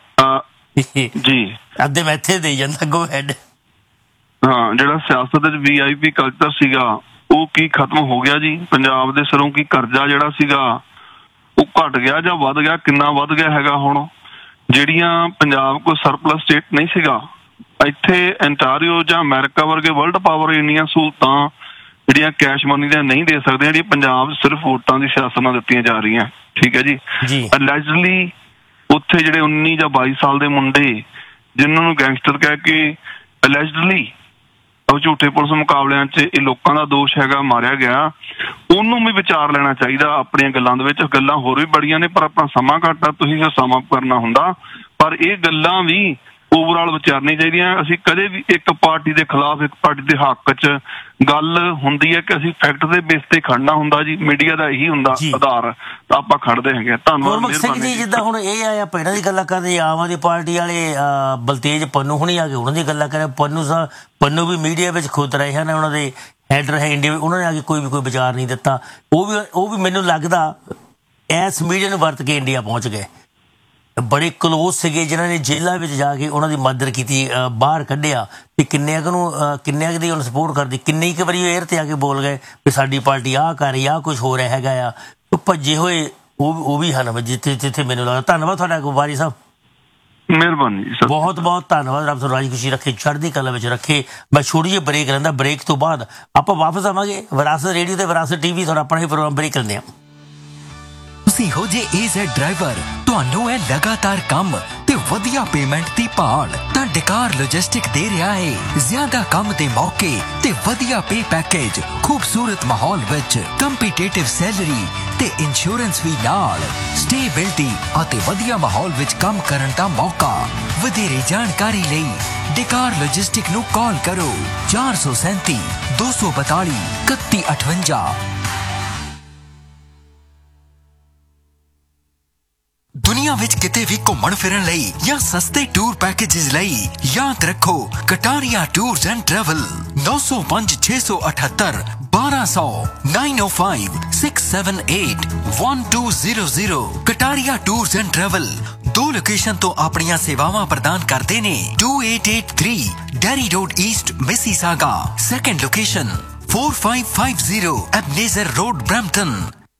ਜੀ, ਅੱਧੇ ਮੈਂ ਇੱਥੇ ਦੇਈ ਜਾਂਦਾ। Go ahead. ਹਾਂ, ਜਿਹੜਾ ਸਿਆਸਤ ਵਿੱਚ VIP ਕਲਚਰ ਸੀਗਾ ਉਹ ਕੀ ਖਤਮ ਹੋ ਗਿਆ ਜੀ? ਪੰਜਾਬ ਦੇ ਸਿਰੋਂ ਕੀ ਕਰਜ਼ਾ ਜਿਹੜਾ ਸੀਗਾ ਉਹ ਘਟ ਗਿਆ ਜਾਂ ਵੱਧ ਗਿਆ? ਕਿੰਨਾ ਵੱਧ ਗਿਆ ਹੈਗਾ? ਹੁਣ ਜਿਹੜੀਆਂ ਪੰਜਾਬ ਕੋਈ ਸਰਪਲਸ ਸਟੇਟ ਨਹੀਂ ਸੀਗਾ, ਇੱਥੇ ਐਂਟਾਰੀਓ ਜਾਂ ਅਮਰੀਕਾ ਵਰਗੇ ਵਰਲਡ ਪਾਵਰ ਇੰਨੀਆਂ ਸਹੂਲਤਾਂ ਜਿਹੜੀਆਂ ਕੈਸ਼ ਮਨੀ ਦੀਆਂ ਨਹੀਂ ਦੇ ਸਕਦੇ, ਜਿਹੜੀਆਂ ਪੰਜਾਬ ਸਿਰਫ ਵੋਟਾਂ ਦੀ ਸਿਆਸਤ ਨਾਲ ਦਿੱਤੀਆਂ ਜਾ ਰਹੀਆਂ। ਠੀਕ ਹੈ ਜੀ। ਅਲੈਜਡਲੀ ਉੱਥੇ ਜਿਹੜੇ 19 ਜਾਂ 22 ਸਾਲ ਦੇ ਮੁੰਡੇ ਜਿਨ੍ਹਾਂ ਨੂੰ ਗੈਂਗਸਟਰ ਕਹਿ ਕੇ ਅਲੈਜਡਲੀ ਝੂਠੇ ਪੁਲਿਸ ਮੁਕਾਬਲਿਆਂ 'ਚ ਇਹ ਲੋਕਾਂ ਦਾ ਦੋਸ਼ ਹੈਗਾ ਮਾਰਿਆ ਗਿਆ, ਉਹਨੂੰ ਵੀ ਵਿਚਾਰ ਲੈਣਾ ਚਾਹੀਦਾ ਆਪਣੀਆਂ ਗੱਲਾਂ ਦੇ ਵਿੱਚ। ਗੱਲਾਂ ਹੋਰ ਵੀ ਬੜੀਆਂ ਨੇ ਪਰ ਆਪਣਾ ਸਮਾਂ ਘੱਟ ਆ, ਤੁਸੀਂ ਸਮਾਂ ਕਰਨਾ ਹੁੰਦਾ। ਪਰ ਇਹ ਗੱਲਾਂ ਵੀ ਓਵਰਆਲ ਵਿਚਾਰਨੀ ਚਾਹੀਦੀਆਂ। ਅਸੀਂ ਕਦੇ ਵੀ ਇੱਕ ਪਾਰਟੀ ਦੇ ਖਿਲਾਫ, ਇੱਕ ਪਾਰਟੀ ਦੇ ਹੱਕ 'ਚ ਗੱਲ ਹੁੰਦੀ ਹੈ ਕਿ ਅਸੀਂ ਫੈਕਟ ਦੇ ਬੇਸ ਤੇ ਖੜਨਾ ਹੁੰਦਾ ਜੀ। ਮੀਡੀਆ ਦਾ ਇਹੀ ਹੁੰਦਾ ਆਧਾਰ, ਤਾਂ ਆਪਾਂ ਖੜਦੇ ਹੈਗੇ। ਧੰਨਵਾਦ ਜੀ। ਜਿੱਦਾਂ ਹੁਣ ਇਹ ਆਇਆ ਪਹਿਲਾਂ ਦੀ ਗੱਲਾਂ ਕਰਦੇ, ਆਮ ਆਦਮੀ ਪਾਰਟੀ ਵਾਲੇ ਬਲਤੇਜ ਪੰਨੂ ਹੁਣੀ ਆ ਕੇ ਉਹਨਾਂ ਦੀ ਗੱਲਾਂ ਕਰੇ। ਪੰਨੂ ਵੀ ਮੀਡੀਆ ਵਿੱਚ ਖੁਦ ਰਹੇ ਹਨ, ਉਹਨਾਂ ਦੇ ਹੈਡਰ ਹੈ ਇੰਡੀਆ, ਉਹਨਾਂ ਨੇ ਆ ਕੇ ਕੋਈ ਵਿਚਾਰ ਨਹੀਂ ਦਿੱਤਾ। ਉਹ ਵੀ ਮੈਨੂੰ ਲੱਗਦਾ ਇਸ ਮੀਡੀਆ ਨੂੰ ਵਰਤ ਕੇ ਇੰਡੀਆ ਪਹੁੰਚ ਗਏ। ਬੜੇ ਕਲੋਜ਼ ਸੀਗੇ ਜਿਨ੍ਹਾਂ ਨੇ ਜੇਲ੍ਹਾਂ ਵਿੱਚ ਜਾ ਕੇ ਉਹਨਾਂ ਦੀ ਮਦਦ ਕੀਤੀ, ਬਾਹਰ ਕੱਢਿਆ। ਤੇ ਕਿੰਨੇ ਕੁ ਦੀ ਉਹਨੂੰ ਸਪੋਰਟ ਕਰਦੀ, ਕਿੰਨੀ ਕੁ ਵਾਰੀ ਏਅਰ ਤੇ ਆ ਕੇ ਬੋਲ ਗਏ ਵੀ ਸਾਡੀ ਪਾਰਟੀ ਆਹ ਕਰ ਰਹੀ, ਆਹ ਕੁਛ ਹੋ ਰਿਹਾ ਹੈਗਾ ਆ। ਭੱਜੇ ਹੋਏ ਉਹ ਵੀ ਹਨ ਜਿੱਥੇ ਮੈਨੂੰ ਲੱਗਦਾ। ਧੰਨਵਾਦ ਤੁਹਾਡਾ ਵਾਰੀ ਸਾਹਿਬ, ਮਿਹਰਬਾਨੀ ਜੀ। ਬਹੁਤ ਬਹੁਤ ਧੰਨਵਾਦ। ਰੱਬ ਤੁਹਾਨੂੰ ਰਾਜੀ ਖੁਸ਼ੀ ਰੱਖੇ, ਚੜ੍ਹਦੀ ਕਲਾ ਵਿੱਚ ਰੱਖੇ। ਮੈਂ ਛੋਟੀ ਜਿਹੀ ਬ੍ਰੇਕ ਲੈਂਦਾ, ਬ੍ਰੇਕ ਤੋਂ ਬਾਅਦ ਆਪਾਂ ਵਾਪਸ ਆਵਾਂਗੇ ਵਿਰਾਸਤ ਰੇਡੀਓ ਤੇ ਵਿਰਾਸਤ TV। ਤੁਹਾਡਾ ਆਪਣਾ ਹੀ ਪ੍ਰੋਗਰਾਮ ਬ੍ਰੇਕ ਲੈਂਦੇ ਹਾਂ। ਤੁਸੀਂ ਹੋ ਜੇ AZ ਡਰਾਈਵਰ, ਤੁਹਾਨੂੰ ਹੈ ਲਗਾਤਾਰ ਕੰਮ ਤੇ ਵਧੀਆ ਪੇਮੈਂਟ ਦੀ ਭਾਲ, ਤਾਂ ਡਕਾਰ ਲੌਜਿਸਟਿਕ ਦੇ ਰਿਹਾ ਹੈ ਜ਼ਿਆਦਾ ਕੰਮ ਦੇ ਮੌਕੇ ਤੇ ਵਧੀਆ ਪੇ ਪੈਕੇਜ, ਖੂਬਸੂਰਤ ਮਾਹੌਲ ਵਿੱਚ ਕੰਪੀਟੀਟਿਵ ਸੈਲਰੀ ਤੇ ਇੰਸ਼ੋਰੈਂਸ ਵੀ ਨਾਲ, ਸਟੇਬਿਲਿਟੀ ਅਤੇ ਵਧੀਆ ਮਾਹੌਲ ਵਿੱਚ ਕੰਮ ਕਰਨ ਦਾ ਮੌਕਾ। ਵਧੇਰੇ ਜਾਣਕਾਰੀ ਲਈ ਡਕਾਰ ਲੌਜਿਸਟਿਕ ਨੂੰ ਕਾਲ ਕਰੋ 437 242 3158। ਦੁਨੀਆ ਵਿੱਚ ਕਿਤੇ ਵੀ ਘੁੰਮਣ ਫਿਰਨ ਲਈ ਜਾਂ ਸਸਤੇ ਟੂਰ ਪੈਕੇजेस ਲਈ ਯਾਦ ਰੱਖੋ Kataria tours and travel. 905 678 1200 905 678 1200। Kataria tours and travel 2 location ਤੋਂ ਆਪਣੀਆਂ ਸੇਵਾਵਾਂ ਪ੍ਰਦਾਨ ਕਰਦੇ ਨੇ। 2883 dairy road East Mississauga. Second location 4550 ਐਬਨੇਜ਼ਰ road Brampton.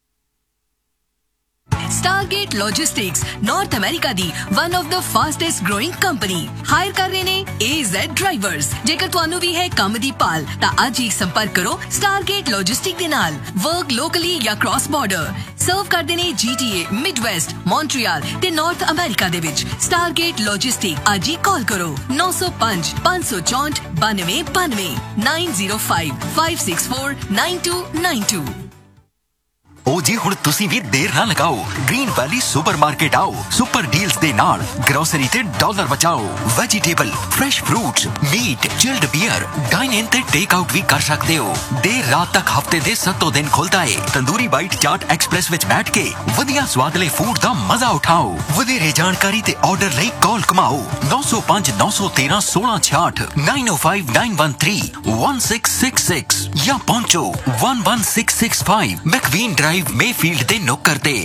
Stargate Logistics North America the one of the fastest growing company hire ਕਰ ਰਹੇ ਨੇ AZ ਡਰਾਈਵਰਸ। ਜੇਕਰ ਤੁਹਾਨੂੰ ਵੀ ਹੈ ਕੰਮ ਦੀ ਭਾਲ ਤਾਂ ਅੱਜ ਹੀ ਸੰਪਰਕ ਕਰੋ Stargate Logistics ਦੇ ਨਾਲ। ਵਰਕ ਲੋਕਲੀ ਜਾਂ ਕ੍ਰਾਸ ਬਾਰਡਰ ਸਰਵ ਕਰਦੇ ਨੇ GTA, ਮਿਡਵੈਸਟ, ਮੌਂਟਰੀਅਲ ਤੇ ਨਾਰਥ ਅਮਰੀਕਾ ਦੇ ਵਿੱਚ। Stargate Logistics ਅੱਜ ਹੀ ਕਾਲ ਕਰੋ 905 564 9292 905 564 9292। ओ जी हुण तुसी भी देर ना लगाओ, ग्रीन वैली सुपरमार्केट आओ, सुपर डील्स दे नाल ग्रोसरी ते डॉलर बचाओ। Vegetable, fresh fruits, meet, chilled beer, dine in ते टेक आउट भी कर सकते हो। देर रात तक हफ्ते दे 7 दिन खुलदा है। तंदूरी बाइट चाट एक्सप्रेस विच बैठ के वधिया स्वादले फूड दा मजा उठाओ। वधेरे जानकारी ते ऑर्डर लई कॉल कमाओ 905 913 1666 905 913 1666 या पहुंचो 11665 मैकवीन ड्राइव मेफील्ड दे नुक्कर ते।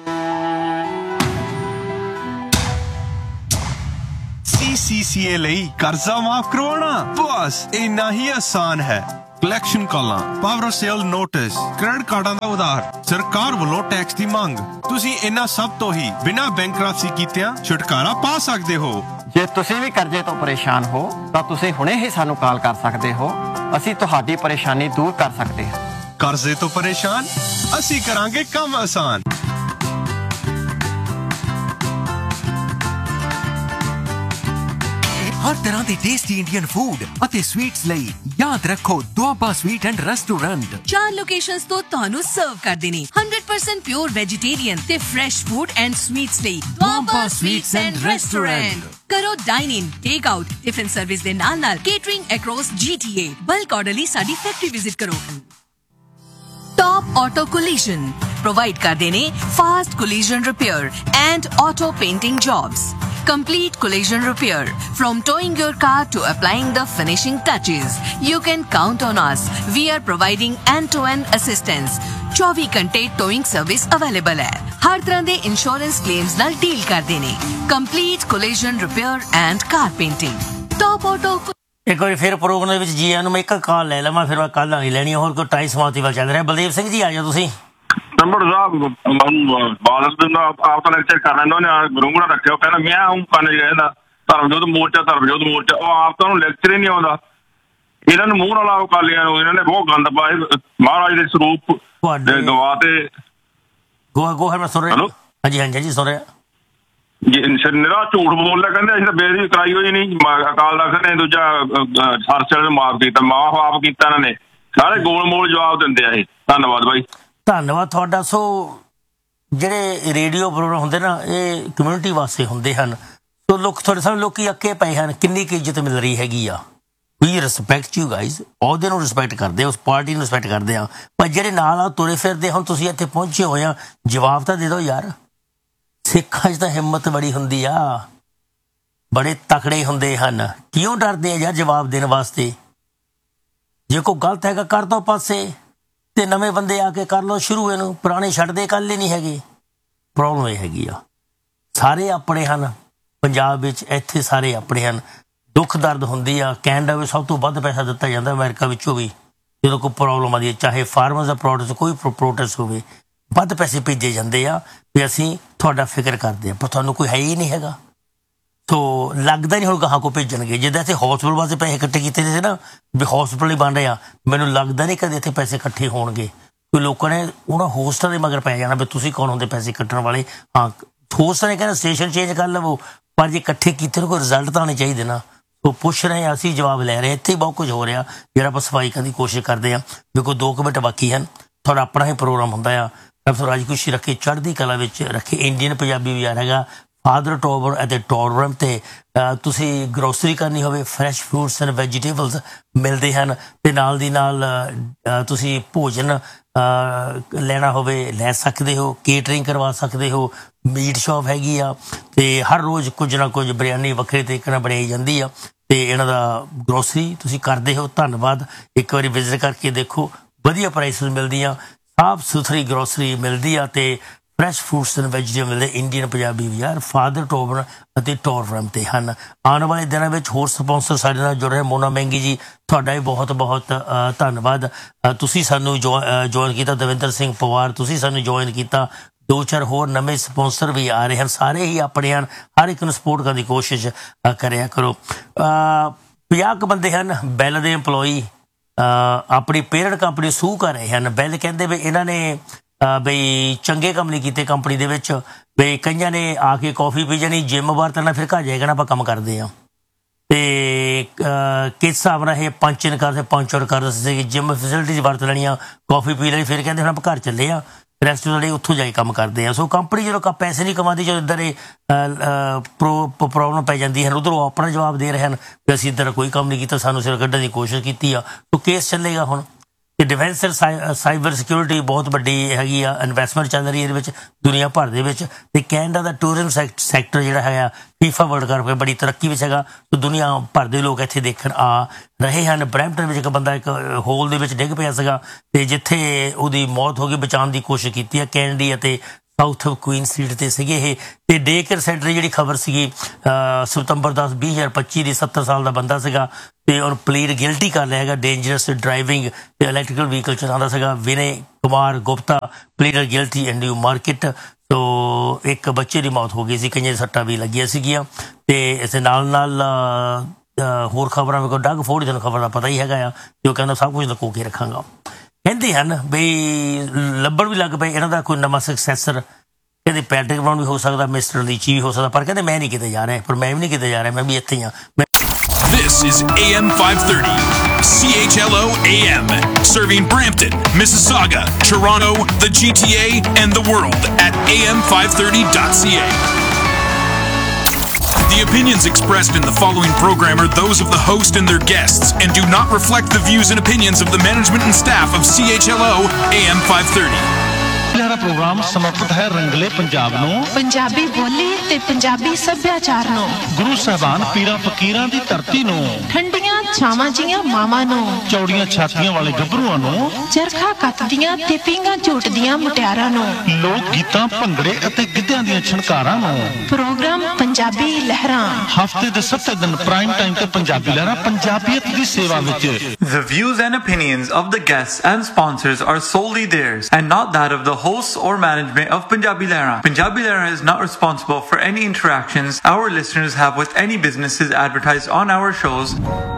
CCCA ਲਈ ਕਰਜ਼ਾ ਮਾਫ ਕਰਵਾਉਣਾ ਬਸ ਇੰਨਾ ਹੀ ਆਸਾਨ ਹੈ। ਕਲੈਕਸ਼ਨ ਕਾਲਾਂ, ਪਾਵਰ ਸੇਲ ਨੋਟਿਸ, ਕ੍ਰੈਡਿਟ ਕਾਰਡਾਂ ਦਾ ਉਧਾਰ, ਸਰਕਾਰ ਵੱਲੋਂ ਟੈਕਸ ਦੀ ਮੰਗ, ਤੁਸੀਂ ਇਹਨਾਂ ਸਭ ਤੋਂ ਹੀ ਬਿਨਾਂ ਬੈਂਕਰਪਸੀ ਕੀਤਿਆਂ ਛੁਟਕਾਰਾ ਪਾ ਸਕਦੇ ਹੋ। ਜੇ ਤੁਸੀਂ ਵੀ ਕਰਜ਼ੇ ਤੋਂ ਪਰੇਸ਼ਾਨ ਹੋ ਤਾਂ ਤੁਸੀਂ ਹੁਣੇ ਹੀ ਸਾਨੂੰ ਕਾਲ ਕਰ ਸਕਦੇ ਹੋ। ਅਸੀਂ ਤੁਹਾਡੀ ਪਰੇਸ਼ਾਨੀ ਦੂਰ ਕਰ ਸਕਦੇ ਹਾਂ। ਕਰਜ਼ੇ ਤੋਂ ਪਰੇਸ਼ਾਨ, ਅਸੀਂ ਕਰਾਂਗੇ ਕੰਮ ਆਸਾਨ। हर तरह के टेस्टी इंडियन फूड ਅਤੇ स्वीट्स ਲਈ याद रखो Doaba sweet and restaurant. 4 locations ਤੋਂ ਤੁਹਾਨੂੰ ਸਰਵ ਕਰਦੇ ਨੇ 100% ਪਿਓਰ ਵੈਜੀਟੇਰੀਅਨ ਤੇ ਫਰੈਸ਼ ਫੂਡ ਐਂਡ ਸਵੀਟਸ ਲਈ ਦੁਆਬਾ ਸਵੀਟਸ ਐਂਡ ਰੈਸਟੋਰੈਂਟ। ਕਰੋ ਡਾਈਨ ਇਨ, ਟੇਕ ਆਊਟ, ਟਿਫਿਨ ਸਰਵਿਸ ਦੇ ਨਾਲ ਕੇਟਰਿੰਗ ਅਕ੍ਰੋਸ GTA। ਬਲਕ ਆਰਡਰ ਲਈ ਸਾਡੀ ਫੈਕਟਰੀ ਵਿਜ਼ਿਟ ਕਰੋ। टॉप ऑटो कोलिजन प्रोवाइड करते ने fast collision repair and auto painting jobs. Complete collision repair from towing your car to applying the finishing touches. You can count on us. We are providing end-to-end assistance. 24 घंटे towing service available है। हर तरह दे insurance claims नाल deal करते ने। Complete collision repair and car painting. Top auto। ਇੱਕ ਵਾਰੀ ਫਿਰ programme ਦੇ ਵਿੱਚ ਜੀ ਆਇਆਂ ਨੂੰ। ਮੈਂ ਇੱਕ ਕਾਲ ਲੈ ਲਵਾਂ, ਫਿਰ ਮੈਂ ਕੱਲ੍ਹ ਨਹੀਂ ਲੈਣੀ। ਹੋਰ ਕੋਈ ਟਾਈ ਸਮਾਪਤੀ ਵੱਲ ਚੱਲ ਰਿਹਾ। ਬਲਦੇਵ ਸਿੰਘ ਜੀ ਆ ਜਾਓ ਤੁਸੀਂ। ਨੰਬਰ ਸਾਹਿਬ ਬਾਦਲ ਦਿਨ ਆਪ ਤਾਂ ਲੈਕਚਰ ਕਰ ਲੈਂਦਾ ਉਹਨੇ ਰੁੰਗਣਾ ਰੱਖਿਆ। ਉਹ ਕਹਿੰਦਾ ਮੈਂ ਹੂੰ ਕੰਨ ਕਹਿੰਦਾ ਧਰਮਜੋਤ ਮੋਰਚਾ। ਉਹ ਆਪ ਤਾਂ ਉਹਨੂੰ ਲੈਕਚਰ ਹੀ ਨਹੀਂ ਆਉਂਦਾ। ਇਹਨਾਂ ਨੂੰ ਮੂੰਹ ਨਾਲ ਆਓ ਕਾਲੀਆਂ ਨੂੰ। ਇਹਨਾਂ ਨੇ ਬਹੁਤ ਗੰਦ ਪਾਏ ਮਹਾਰਾਜ ਦੇ ਸਰੂਪ ਗਵਾ ਤੇ ਗੋਹਾ ਮੈਂ ਸੁਣ ਰਿਹਾ। ਹਾਂਜੀ ਹਾਂਜੀ ਸੁਣ ਰਿਹਾ। ਨਿਰਾ ਝੂਠ ਬੋਲਿਆ। ਕਹਿੰਦੇ ਅਸੀਂ ਤਾਂ ਬੇਅਦਬੀ ਕਰਾਈ ਹੋਈ ਨਹੀਂ। ਅਕਾਲ ਤਖਤ ਨੇ ਦੂਜਾ ਹਰਚਲ ਨੇ ਮਾਫ ਕੀਤਾ, ਮਾਫ ਆਪ ਕੀਤਾ। ਇਹਨਾਂ ਨੇ ਸਾਰੇ ਗੋਲ ਮੋਲ ਜਵਾਬ ਦਿੰਦੇ ਆ ਇਹ। ਧੰਨਵਾਦ ਬਾਈ। ਧੰਨਵਾਦ ਤੁਹਾਡਾ। ਸੋ ਜਿਹੜੇ ਰੇਡੀਓ ਪ੍ਰੋਗਰਾਮ ਹੁੰਦੇ ਨਾ ਇਹ ਕਮਿਊਨਿਟੀ ਵਾਸਤੇ ਹੁੰਦੇ ਹਨ। ਸੋ ਲੋਕ ਤੁਹਾਡੇ ਸਾਹਮਣੇ ਲੋਕੀ ਅੱਕੇ ਪਏ ਹਨ। ਕਿੰਨੀ ਕੁ ਇੱਜ਼ਤ ਮਿਲ ਰਹੀ ਹੈਗੀ ਆ। ਵੀ ਰਿਸਪੈਕਟ ਯੂ ਗਾਈਜ਼। ਅਹੁਦੇ ਨੂੰ ਰਿਸਪੈਕਟ ਕਰਦੇ, ਉਸ ਪਾਰਟੀ ਨੂੰ ਰਿਸਪੈਕਟ ਕਰਦੇ ਆ। ਪਰ ਜਿਹੜੇ ਨਾਲ ਆ ਤੁਰੇ ਫਿਰਦੇ ਹੁਣ ਤੁਸੀਂ ਇੱਥੇ ਪਹੁੰਚੇ ਹੋਏ ਆ, ਜਵਾਬ ਤਾਂ ਦੇ ਦਿਓ ਯਾਰ। ਸਿੱਖਾਂ 'ਚ ਤਾਂ ਹਿੰਮਤ ਬੜੀ ਹੁੰਦੀ ਆ, ਬੜੇ ਤਕੜੇ ਹੁੰਦੇ ਹਨ। ਕਿਉਂ ਡਰਦੇ ਆ ਯਾਰ ਜਵਾਬ ਦੇਣ ਵਾਸਤੇ? ਜੇ ਕੋਈ ਗਲਤ ਹੈਗਾ ਕਰ ਦੋ ਪਾਸੇ ਤੇ ਨਵੇਂ ਬੰਦੇ ਆ ਕੇ ਕਰ ਲਓ ਸ਼ੁਰੂ। ਇਹਨੂੰ ਪੁਰਾਣੇ ਛੱਡਦੇ ਕੱਲ ਹੀ ਨਹੀਂ ਹੈਗੇ। ਪ੍ਰੋਬਲਮ ਇਹ ਹੈਗੀ ਆ ਸਾਰੇ ਆਪਣੇ ਹਨ ਪੰਜਾਬ ਵਿੱਚ, ਇੱਥੇ ਸਾਰੇ ਆਪਣੇ ਹਨ। ਦੁੱਖ ਦਰਦ ਹੁੰਦੀ ਆ। ਕੈਨੇਡਾ ਵਿੱਚ ਸਭ ਤੋਂ ਵੱਧ ਪੈਸਾ ਦਿੱਤਾ ਜਾਂਦਾ, ਅਮਰੀਕਾ ਵਿੱਚੋਂ ਵੀ। ਜਦੋਂ ਕੋਈ ਪ੍ਰੋਬਲਮ ਆਉਂਦੀ ਹੈ, ਚਾਹੇ ਫਾਰਮਰਸ ਦਾ ਪ੍ਰੋਟੈਸਟ ਕੋਈ ਪ੍ਰੋਟੈਸਟ ਹੋਵੇ, ਵੱਧ ਪੈਸੇ ਭੇਜੇ ਜਾਂਦੇ ਆ ਵੀ ਅਸੀਂ ਤੁਹਾਡਾ ਫਿਕਰ ਕਰਦੇ ਹਾਂ। ਪਰ ਤੁਹਾਨੂੰ ਕੋਈ ਹੈ ਹੀ ਨਹੀਂ ਹੈਗਾ। ਸੋ ਲੱਗਦਾ ਨਹੀਂ ਹੁਣ ਗਾਹਾਂ ਕੋ ਭੇਜਣਗੇ। ਜਿੱਦਾਂ ਇੱਥੇ ਹੌਸਪਿਟਲ ਵਾਸਤੇ ਪੈਸੇ ਇਕੱਠੇ ਕੀਤੇ ਸੀ ਨਾ ਵੀ ਹੌਸਪਿਟਲ ਹੀ ਬਣ ਰਹੇ ਆ, ਮੈਨੂੰ ਲੱਗਦਾ ਨਹੀਂ ਕਦੇ ਇੱਥੇ ਪੈਸੇ ਇਕੱਠੇ ਹੋਣਗੇ। ਕੋਈ ਲੋਕਾਂ ਨੇ ਉਹਨਾਂ ਹੋਸਟਾਂ ਦੇ ਮਗਰ ਪੈ ਜਾਣਾ ਵੀ ਤੁਸੀਂ ਕੌਣ ਹੁੰਦੇ ਪੈਸੇ ਕੱਟਣ ਵਾਲੇ। ਹਾਂ ਹੋਸਟਾਂ ਨੇ ਕਹਿੰਦਾ ਸਟੇਸ਼ਨ ਚੇਂਜ ਕਰ ਲਵੋ, ਪਰ ਜੇ ਇਕੱਠੇ ਕੀਤੇ ਕੋਈ ਰਿਜ਼ਲਟ ਤਾਂ ਆਉਣੇ ਚਾਹੀਦੇ ਨਾ। ਉਹ ਪੁੱਛ ਰਹੇ ਹਾਂ, ਅਸੀਂ ਜਵਾਬ ਲੈ ਰਹੇ। ਇੱਥੇ ਹੀ ਬਹੁਤ ਕੁਝ ਹੋ ਰਿਹਾ ਜਿਹੜਾ ਆਪਾਂ ਸਫਾਈ ਕਰਨ ਦੀ ਕੋਸ਼ਿਸ਼ ਕਰਦੇ ਹਾਂ। ਦੇਖੋ 2 ਮਿੰਟ ਬਾਕੀ ਹਨ। ਤੁਹਾਡਾ ਆਪਣਾ ਹੀ ਪ੍ਰੋਗਰਾਮ ਹੁੰਦਾ ਆ। ਰੱਬ ਰਾਜ ਖੁਸ਼ੀ ਰੱਖੇ, ਚੜ੍ਹਦੀ ਕਲਾ ਵਿੱਚ ਰੱਖੇ। ਇੰਡੀਅਨ ਪੰਜਾਬੀ ਵੀ ਆ ਹੈਗਾ ਫਾਦਰ ਟੋਬਰ ਅਤੇ ਟੋਰਮ ਤੇ ਤੁਸੀਂ ਗਰੋਸਰੀ ਕਰਨੀ ਹੋਵੇ, ਫਰੈਸ਼ ਫਰੂਟਸ ਐਂਡ ਵੈਜੀਟੇਬਲਸ ਮਿਲਦੇ ਹਨ। ਤੇ ਨਾਲ ਦੀ ਨਾਲ ਤੁਸੀਂ ਭੋਜਨ ਲੈਣਾ ਹੋਵੇ ਲੈ ਸਕਦੇ ਹੋ, ਕੇਟਰਿੰਗ ਕਰਵਾ ਸਕਦੇ ਹੋ। ਮੀਟ ਸ਼ੌਪ ਹੈਗੀ ਆ ਤੇ ਹਰ ਰੋਜ਼ ਕੁਝ ਨਾ ਕੁਝ ਬਿਰਿਆਨੀ ਵੱਖਰੇ ਤਰੀਕੇ ਨਾਲ ਬਣਾਈ ਜਾਂਦੀ ਆ। ਤੇ ਇਹਨਾਂ ਦਾ ਗਰੋਸਰੀ ਤੁਸੀਂ ਕਰਦੇ ਹੋ। ਧੰਨਵਾਦ। ਇੱਕ ਵਾਰੀ ਵਿਜ਼ਿਟ ਕਰਕੇ ਦੇਖੋ, ਵਧੀਆ ਪ੍ਰਾਈਸਿਸ ਮਿਲਦੀਆਂ, ਸਾਫ ਸੁਥਰੀ ਗਰੋਸਰੀ ਮਿਲਦੀ ਆ ਤੇ ਫਰੈਸ਼ ਫਰੂਟਸ ਐਂਡ ਵੈਜੀਟੇਬਲ ਮਿਲਦੇ। ਇੰਡੀਅਨ ਪੰਜਾਬੀ ਵੀ ਯਾਰ ਫਾਦਰ ਟੋਬਰ ਅਤੇ ਟੋਰਮ ਤੇ ਹਨ। ਆਉਣ ਵਾਲੇ ਦਿਨਾਂ ਵਿੱਚ ਹੋਰ ਸਪਾਂਸਰ ਸਾਡੇ ਨਾਲ ਜੁੜ ਰਹੇ। ਮੋਨਾ ਮਹਿੰਗੀ ਜੀ ਤੁਹਾਡਾ ਵੀ ਬਹੁਤ ਬਹੁਤ ਧੰਨਵਾਦ। ਤੁਸੀਂ ਸਾਨੂੰ ਜੁਆਇਨ ਕੀਤਾ। ਦਵਿੰਦਰ ਸਿੰਘ ਪਵਾਰ ਤੁਸੀਂ ਸਾਨੂੰ ਜੁਆਇਨ ਕੀਤਾ। 2-4 ਹੋਰ ਨਵੇਂ ਸਪਾਂਸਰ ਵੀ ਆ ਰਹੇ ਹਨ। ਸਾਰੇ ਹੀ ਆਪਣੇ ਹਨ। ਹਰ ਇੱਕ ਨੂੰ ਸਪੋਰਟ ਕਰਨ ਦੀ ਕੋਸ਼ਿਸ਼ ਕਰਿਆ ਕਰੋ। 50 ਬੰਦੇ ਹਨ ਬੈਲ ਦੇ EMPLOYEE ਆਪਣੀ ਪੇਰੈਂਟ ਕੰਪਨੀ ਸੂਹ ਕਰ ਰਹੇ ਹਨ। ਬੈਲ ਕਹਿੰਦੇ ਵੀ ਇਹਨਾਂ ਨੇ ਬਈ ਚੰਗੇ ਕੰਮ ਨਹੀਂ ਕੀਤੇ ਕੰਪਨੀ ਦੇ ਵਿੱਚ। ਬਈ ਕਈਆਂ ਨੇ ਆ ਕੇ ਕੌਫੀ ਪੀ ਜਾਣੀ, ਜਿੰਮ ਬਾਹਰ ਕਰਨਾ, ਫਿਰ ਘਰ ਜਾਏਗਾ ਨਾ ਆਪਾਂ ਕੰਮ ਕਰਦੇ ਹਾਂ। ਤੇ ਕਿਸ ਹਿਸਾਬ ਨਾਲ ਇਹ ਪੰਚ ਆਊਟ ਕਰਦੇ ਸੀ। ਜਿੰਮ ਫੈਸਿਲਿਟੀਜ਼ ਵਰਤ ਲੈਣੀਆਂ, ਕੌਫੀ ਪੀ ਲੈਣੀ, ਫਿਰ ਕਹਿੰਦੇ ਹੁਣ ਆਪਾਂ ਘਰ ਚੱਲੇ ਆ ਰੈਸਟ ਜਿਹੜੇ ਉੱਥੋਂ ਜਾ ਕੇ ਕੰਮ ਕਰਦੇ ਆ। ਸੋ ਕੰਪਨੀ ਜਦੋਂ ਪੈਸੇ ਨਹੀਂ ਕਮਾਉਂਦੀ, ਜਦੋਂ ਇੱਧਰ ਇਹ ਪ੍ਰੋਬਲਮ ਪੈ ਜਾਂਦੀ ਹੈ, ਉੱਧਰੋਂ ਆਪਣਾ ਜਵਾਬ ਦੇ ਰਹੇ ਹਨ ਕਿ ਅਸੀਂ ਇੱਧਰ ਕੋਈ ਕੰਮ ਨਹੀਂ ਕੀਤਾ, ਸਾਨੂੰ ਸਿਰ ਕੱਢਣ ਦੀ ਕੋਸ਼ਿਸ਼ ਕੀਤੀ ਆ। ਸੋ ਕੇਸ ਚੱਲੇਗਾ ਹੁਣ। ਤੇ ਡਿਫੈਂਸ ਸਾਈਬਰ ਸਿਕਿਉਰਿਟੀ ਬਹੁਤ ਵੱਡੀ ਹੈਗੀ ਆ, ਇਨਵੈਸਟਮੈਂਟ ਚੱਲ ਰਹੀ ਇਹਦੇ ਵਿੱਚ ਦੁਨੀਆ ਭਰ ਦੇ ਵਿੱਚ। ਤੇ ਕੈਨੇਡਾ ਦਾ ਟੂਰਿਜ਼ਮ ਸੈਕਟਰ ਜਿਹੜਾ ਹੈਗਾ FIFA ਵਰਲਡ ਕੱਪ ਬੜੀ ਤਰੱਕੀ ਵਿੱਚ ਹੈਗਾ। ਸੋ ਦੁਨੀਆ ਭਰ ਦੇ ਲੋਕ ਇੱਥੇ ਦੇਖਣ ਆ ਰਹੇ ਹਨ। ਬਰੈਂਪਟਨ ਵਿੱਚ ਇੱਕ ਬੰਦਾ ਇੱਕ ਹੋਲ ਦੇ ਵਿੱਚ ਡਿੱਗ ਪਿਆ ਸੀਗਾ ਤੇ ਜਿੱਥੇ ਉਹਦੀ ਮੌਤ ਹੋ ਗਈ, ਬਚਾਉਣ ਦੀ ਕੋਸ਼ਿਸ਼ ਕੀਤੀ ਹੈ। ਕੈਨੇਡੀ ਅਤੇ ਸਾਊਥ ਕੁਈਨ ਸਟਰੀਟ ਤੇ ਸੀਗੇ ਇਹ। ਤੇ ਡੇ ਕੇਅਰ ਸੈਂਟਰ ਦੀ ਜਿਹੜੀ ਖਬਰ ਸੀਗੀ ਸਤੰਬਰ 10, 2025 ਦੀ, 70 ਸਾਲ ਦਾ ਬੰਦਾ ਸੀਗਾ ਤੇ ਔਰ ਪਲੀਡ ਗਿਲਟੀ ਕਰ ਲਿਆ ਹੈਗਾ ਡੇਂਜਰਸ ਡਰਾਈਵਿੰਗ ਤੇ ਇਲੈਕਟ੍ਰੀਕਲ ਵਹੀਕਲ ਚਲਾਉਂਦਾ ਸੀਗਾ। Vinay Kumar Gupta ਪਲੀਡਰ guilty and new market. ਸੋ ਇੱਕ ਬੱਚੇ ਦੀ ਮੌਤ ਹੋ ਗਈ ਸੀ, ਕਈਆਂ ਦੀ ਸੱਟਾਂ ਵੀ ਲੱਗੀਆਂ ਸੀਗੀਆਂ। ਤੇ ਇਸ ਦੇ ਨਾਲ ਨਾਲ ਹੋਰ ਖਬਰਾਂ ਵੀ, ਡੱਗ ਫੋਰਡ ਦੀ ਖਬਰ ਦਾ ਪਤਾ ਹੀ ਹੈਗਾ ਆ, ਜੋ ਕਹਿੰਦਾ ਸਭ ਕੁਝ ਲੁਕੋ ਕੇ ਰੱਖਾਂਗਾ। ਕਹਿੰਦੇ ਹਨ ਬਈ ਲੱਭਣ ਵੀ ਲੱਗ ਪਏ ਇਹਨਾਂ ਦਾ ਕੋਈ ਨਵਾਂ ਸਕਸੈਸਰ। ਕਹਿੰਦੇ ਪੈਟਰਿਕ ਬਰਾਊਨ ਵੀ ਹੋ ਸਕਦਾ, ਮਿਸਟਰ ਲੀਚੀ ਵੀ ਹੋ ਸਕਦਾ, ਪਰ ਕਹਿੰਦੇ ਮੈਂ ਨਹੀਂ ਕਿਤੇ ਜਾ ਰਿਹਾ। ਪਰ ਮੈਂ ਵੀ ਨਹੀਂ ਕਿਤੇ ਜਾ ਰਿਹਾ, ਮੈਂ ਵੀ ਇੱਥੇ ਹੀ ਹਾਂ। This is AM 530, CHLO AM, serving Brampton, Mississauga, Toronto, the GTA, and the world at am530.ca. The opinions expressed in the following program are those of the host and their guests and do not reflect the views and opinions of the management and staff of CHLO AM 530. ਸਾਡਾ programme ਸਮਰਪਿਤ ਹੈ ਰੰਗਲੇ ਪੰਜਾਬ ਨੂੰ, ਪੰਜਾਬੀ ਬੋਲੀ ਤੇ ਪੰਜਾਬੀ ਸੱਭਿਆਚਾਰ ਨੂੰ, ਗੁਰੂ ਸਾਹਿਬਾਨ ਪੀਰਾਂ ਫਕੀਰਾਂ ਦੀ ਧਰਤੀ ਨੂੰ, ਠੰਡੀਆਂ ਛਾਵਾਂ ਜੀਆਂ ਮਾਵਾਂ ਨੂੰ, ਚੌੜੀਆਂ ਛਾਤੀਆਂ ਵਾਲੇ ਗੱਭਰੂਆਂ ਨੂੰ, ਚਰਖਾ ਕੱਤਦੀਆਂ ਤੇ ਪੀਂਘਾਂ ਝੂਟਦੀਆਂ ਮੁਟਿਆਰਾਂ ਨੂੰ, ਲੋਕ ਗੀਤਾਂ, ਭੰਗੜੇ ਅਤੇ ਗਿੱਧਿਆਂ ਦੀਆਂ ਛਣਕਾਰਾਂ ਨੂੰ। ਪ੍ਰੋਗਰਾਮ ਪੰਜਾਬੀ ਲਹਿਰਾਂ ਹਫ਼ਤੇ ਦੇ 7 ਦਿਨ ਪ੍ਰਾਈਮ ਟਾਈਮ ਤੇ ਪੰਜਾਬੀ ਲਹਿਰਾਂ ਪੰਜਾਬੀਅਤ ਦੀ ਸੇਵਾ ਵਿੱਚ। The views and opinions of the guests and sponsors are solely theirs and not that of the hosts or management of Punjabi Lehra. Punjabi Lehra is not responsible for any interactions our listeners have with any businesses advertised on our shows.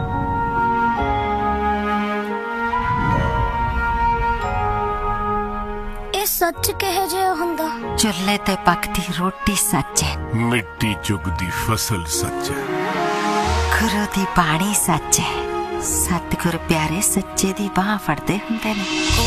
ਇਹ ਸੱਚ ਕਿਹੋ ਜਿਹਾ ਹੁੰਦਾ? ਚੁੱਲ੍ਹੇ ਤੇ ਪੱਕਦੀ ਰੋਟੀ ਸੱਚ ਹੈ, ਮਿੱਟੀ ਚੁਗਦੀ ਫਸਲ ਸੱਚ ਹੈ, ਗੁਰੂ ਦੀ ਬਾਣੀ ਸੱਚ ਹੈ, ਸਤਿਗੁਰ ਪਿਆਰੇ ਸੱਚੇ ਦੀ ਬਾਹ ਫੜਦੇ ਹੁੰਦੇ ਨੇ।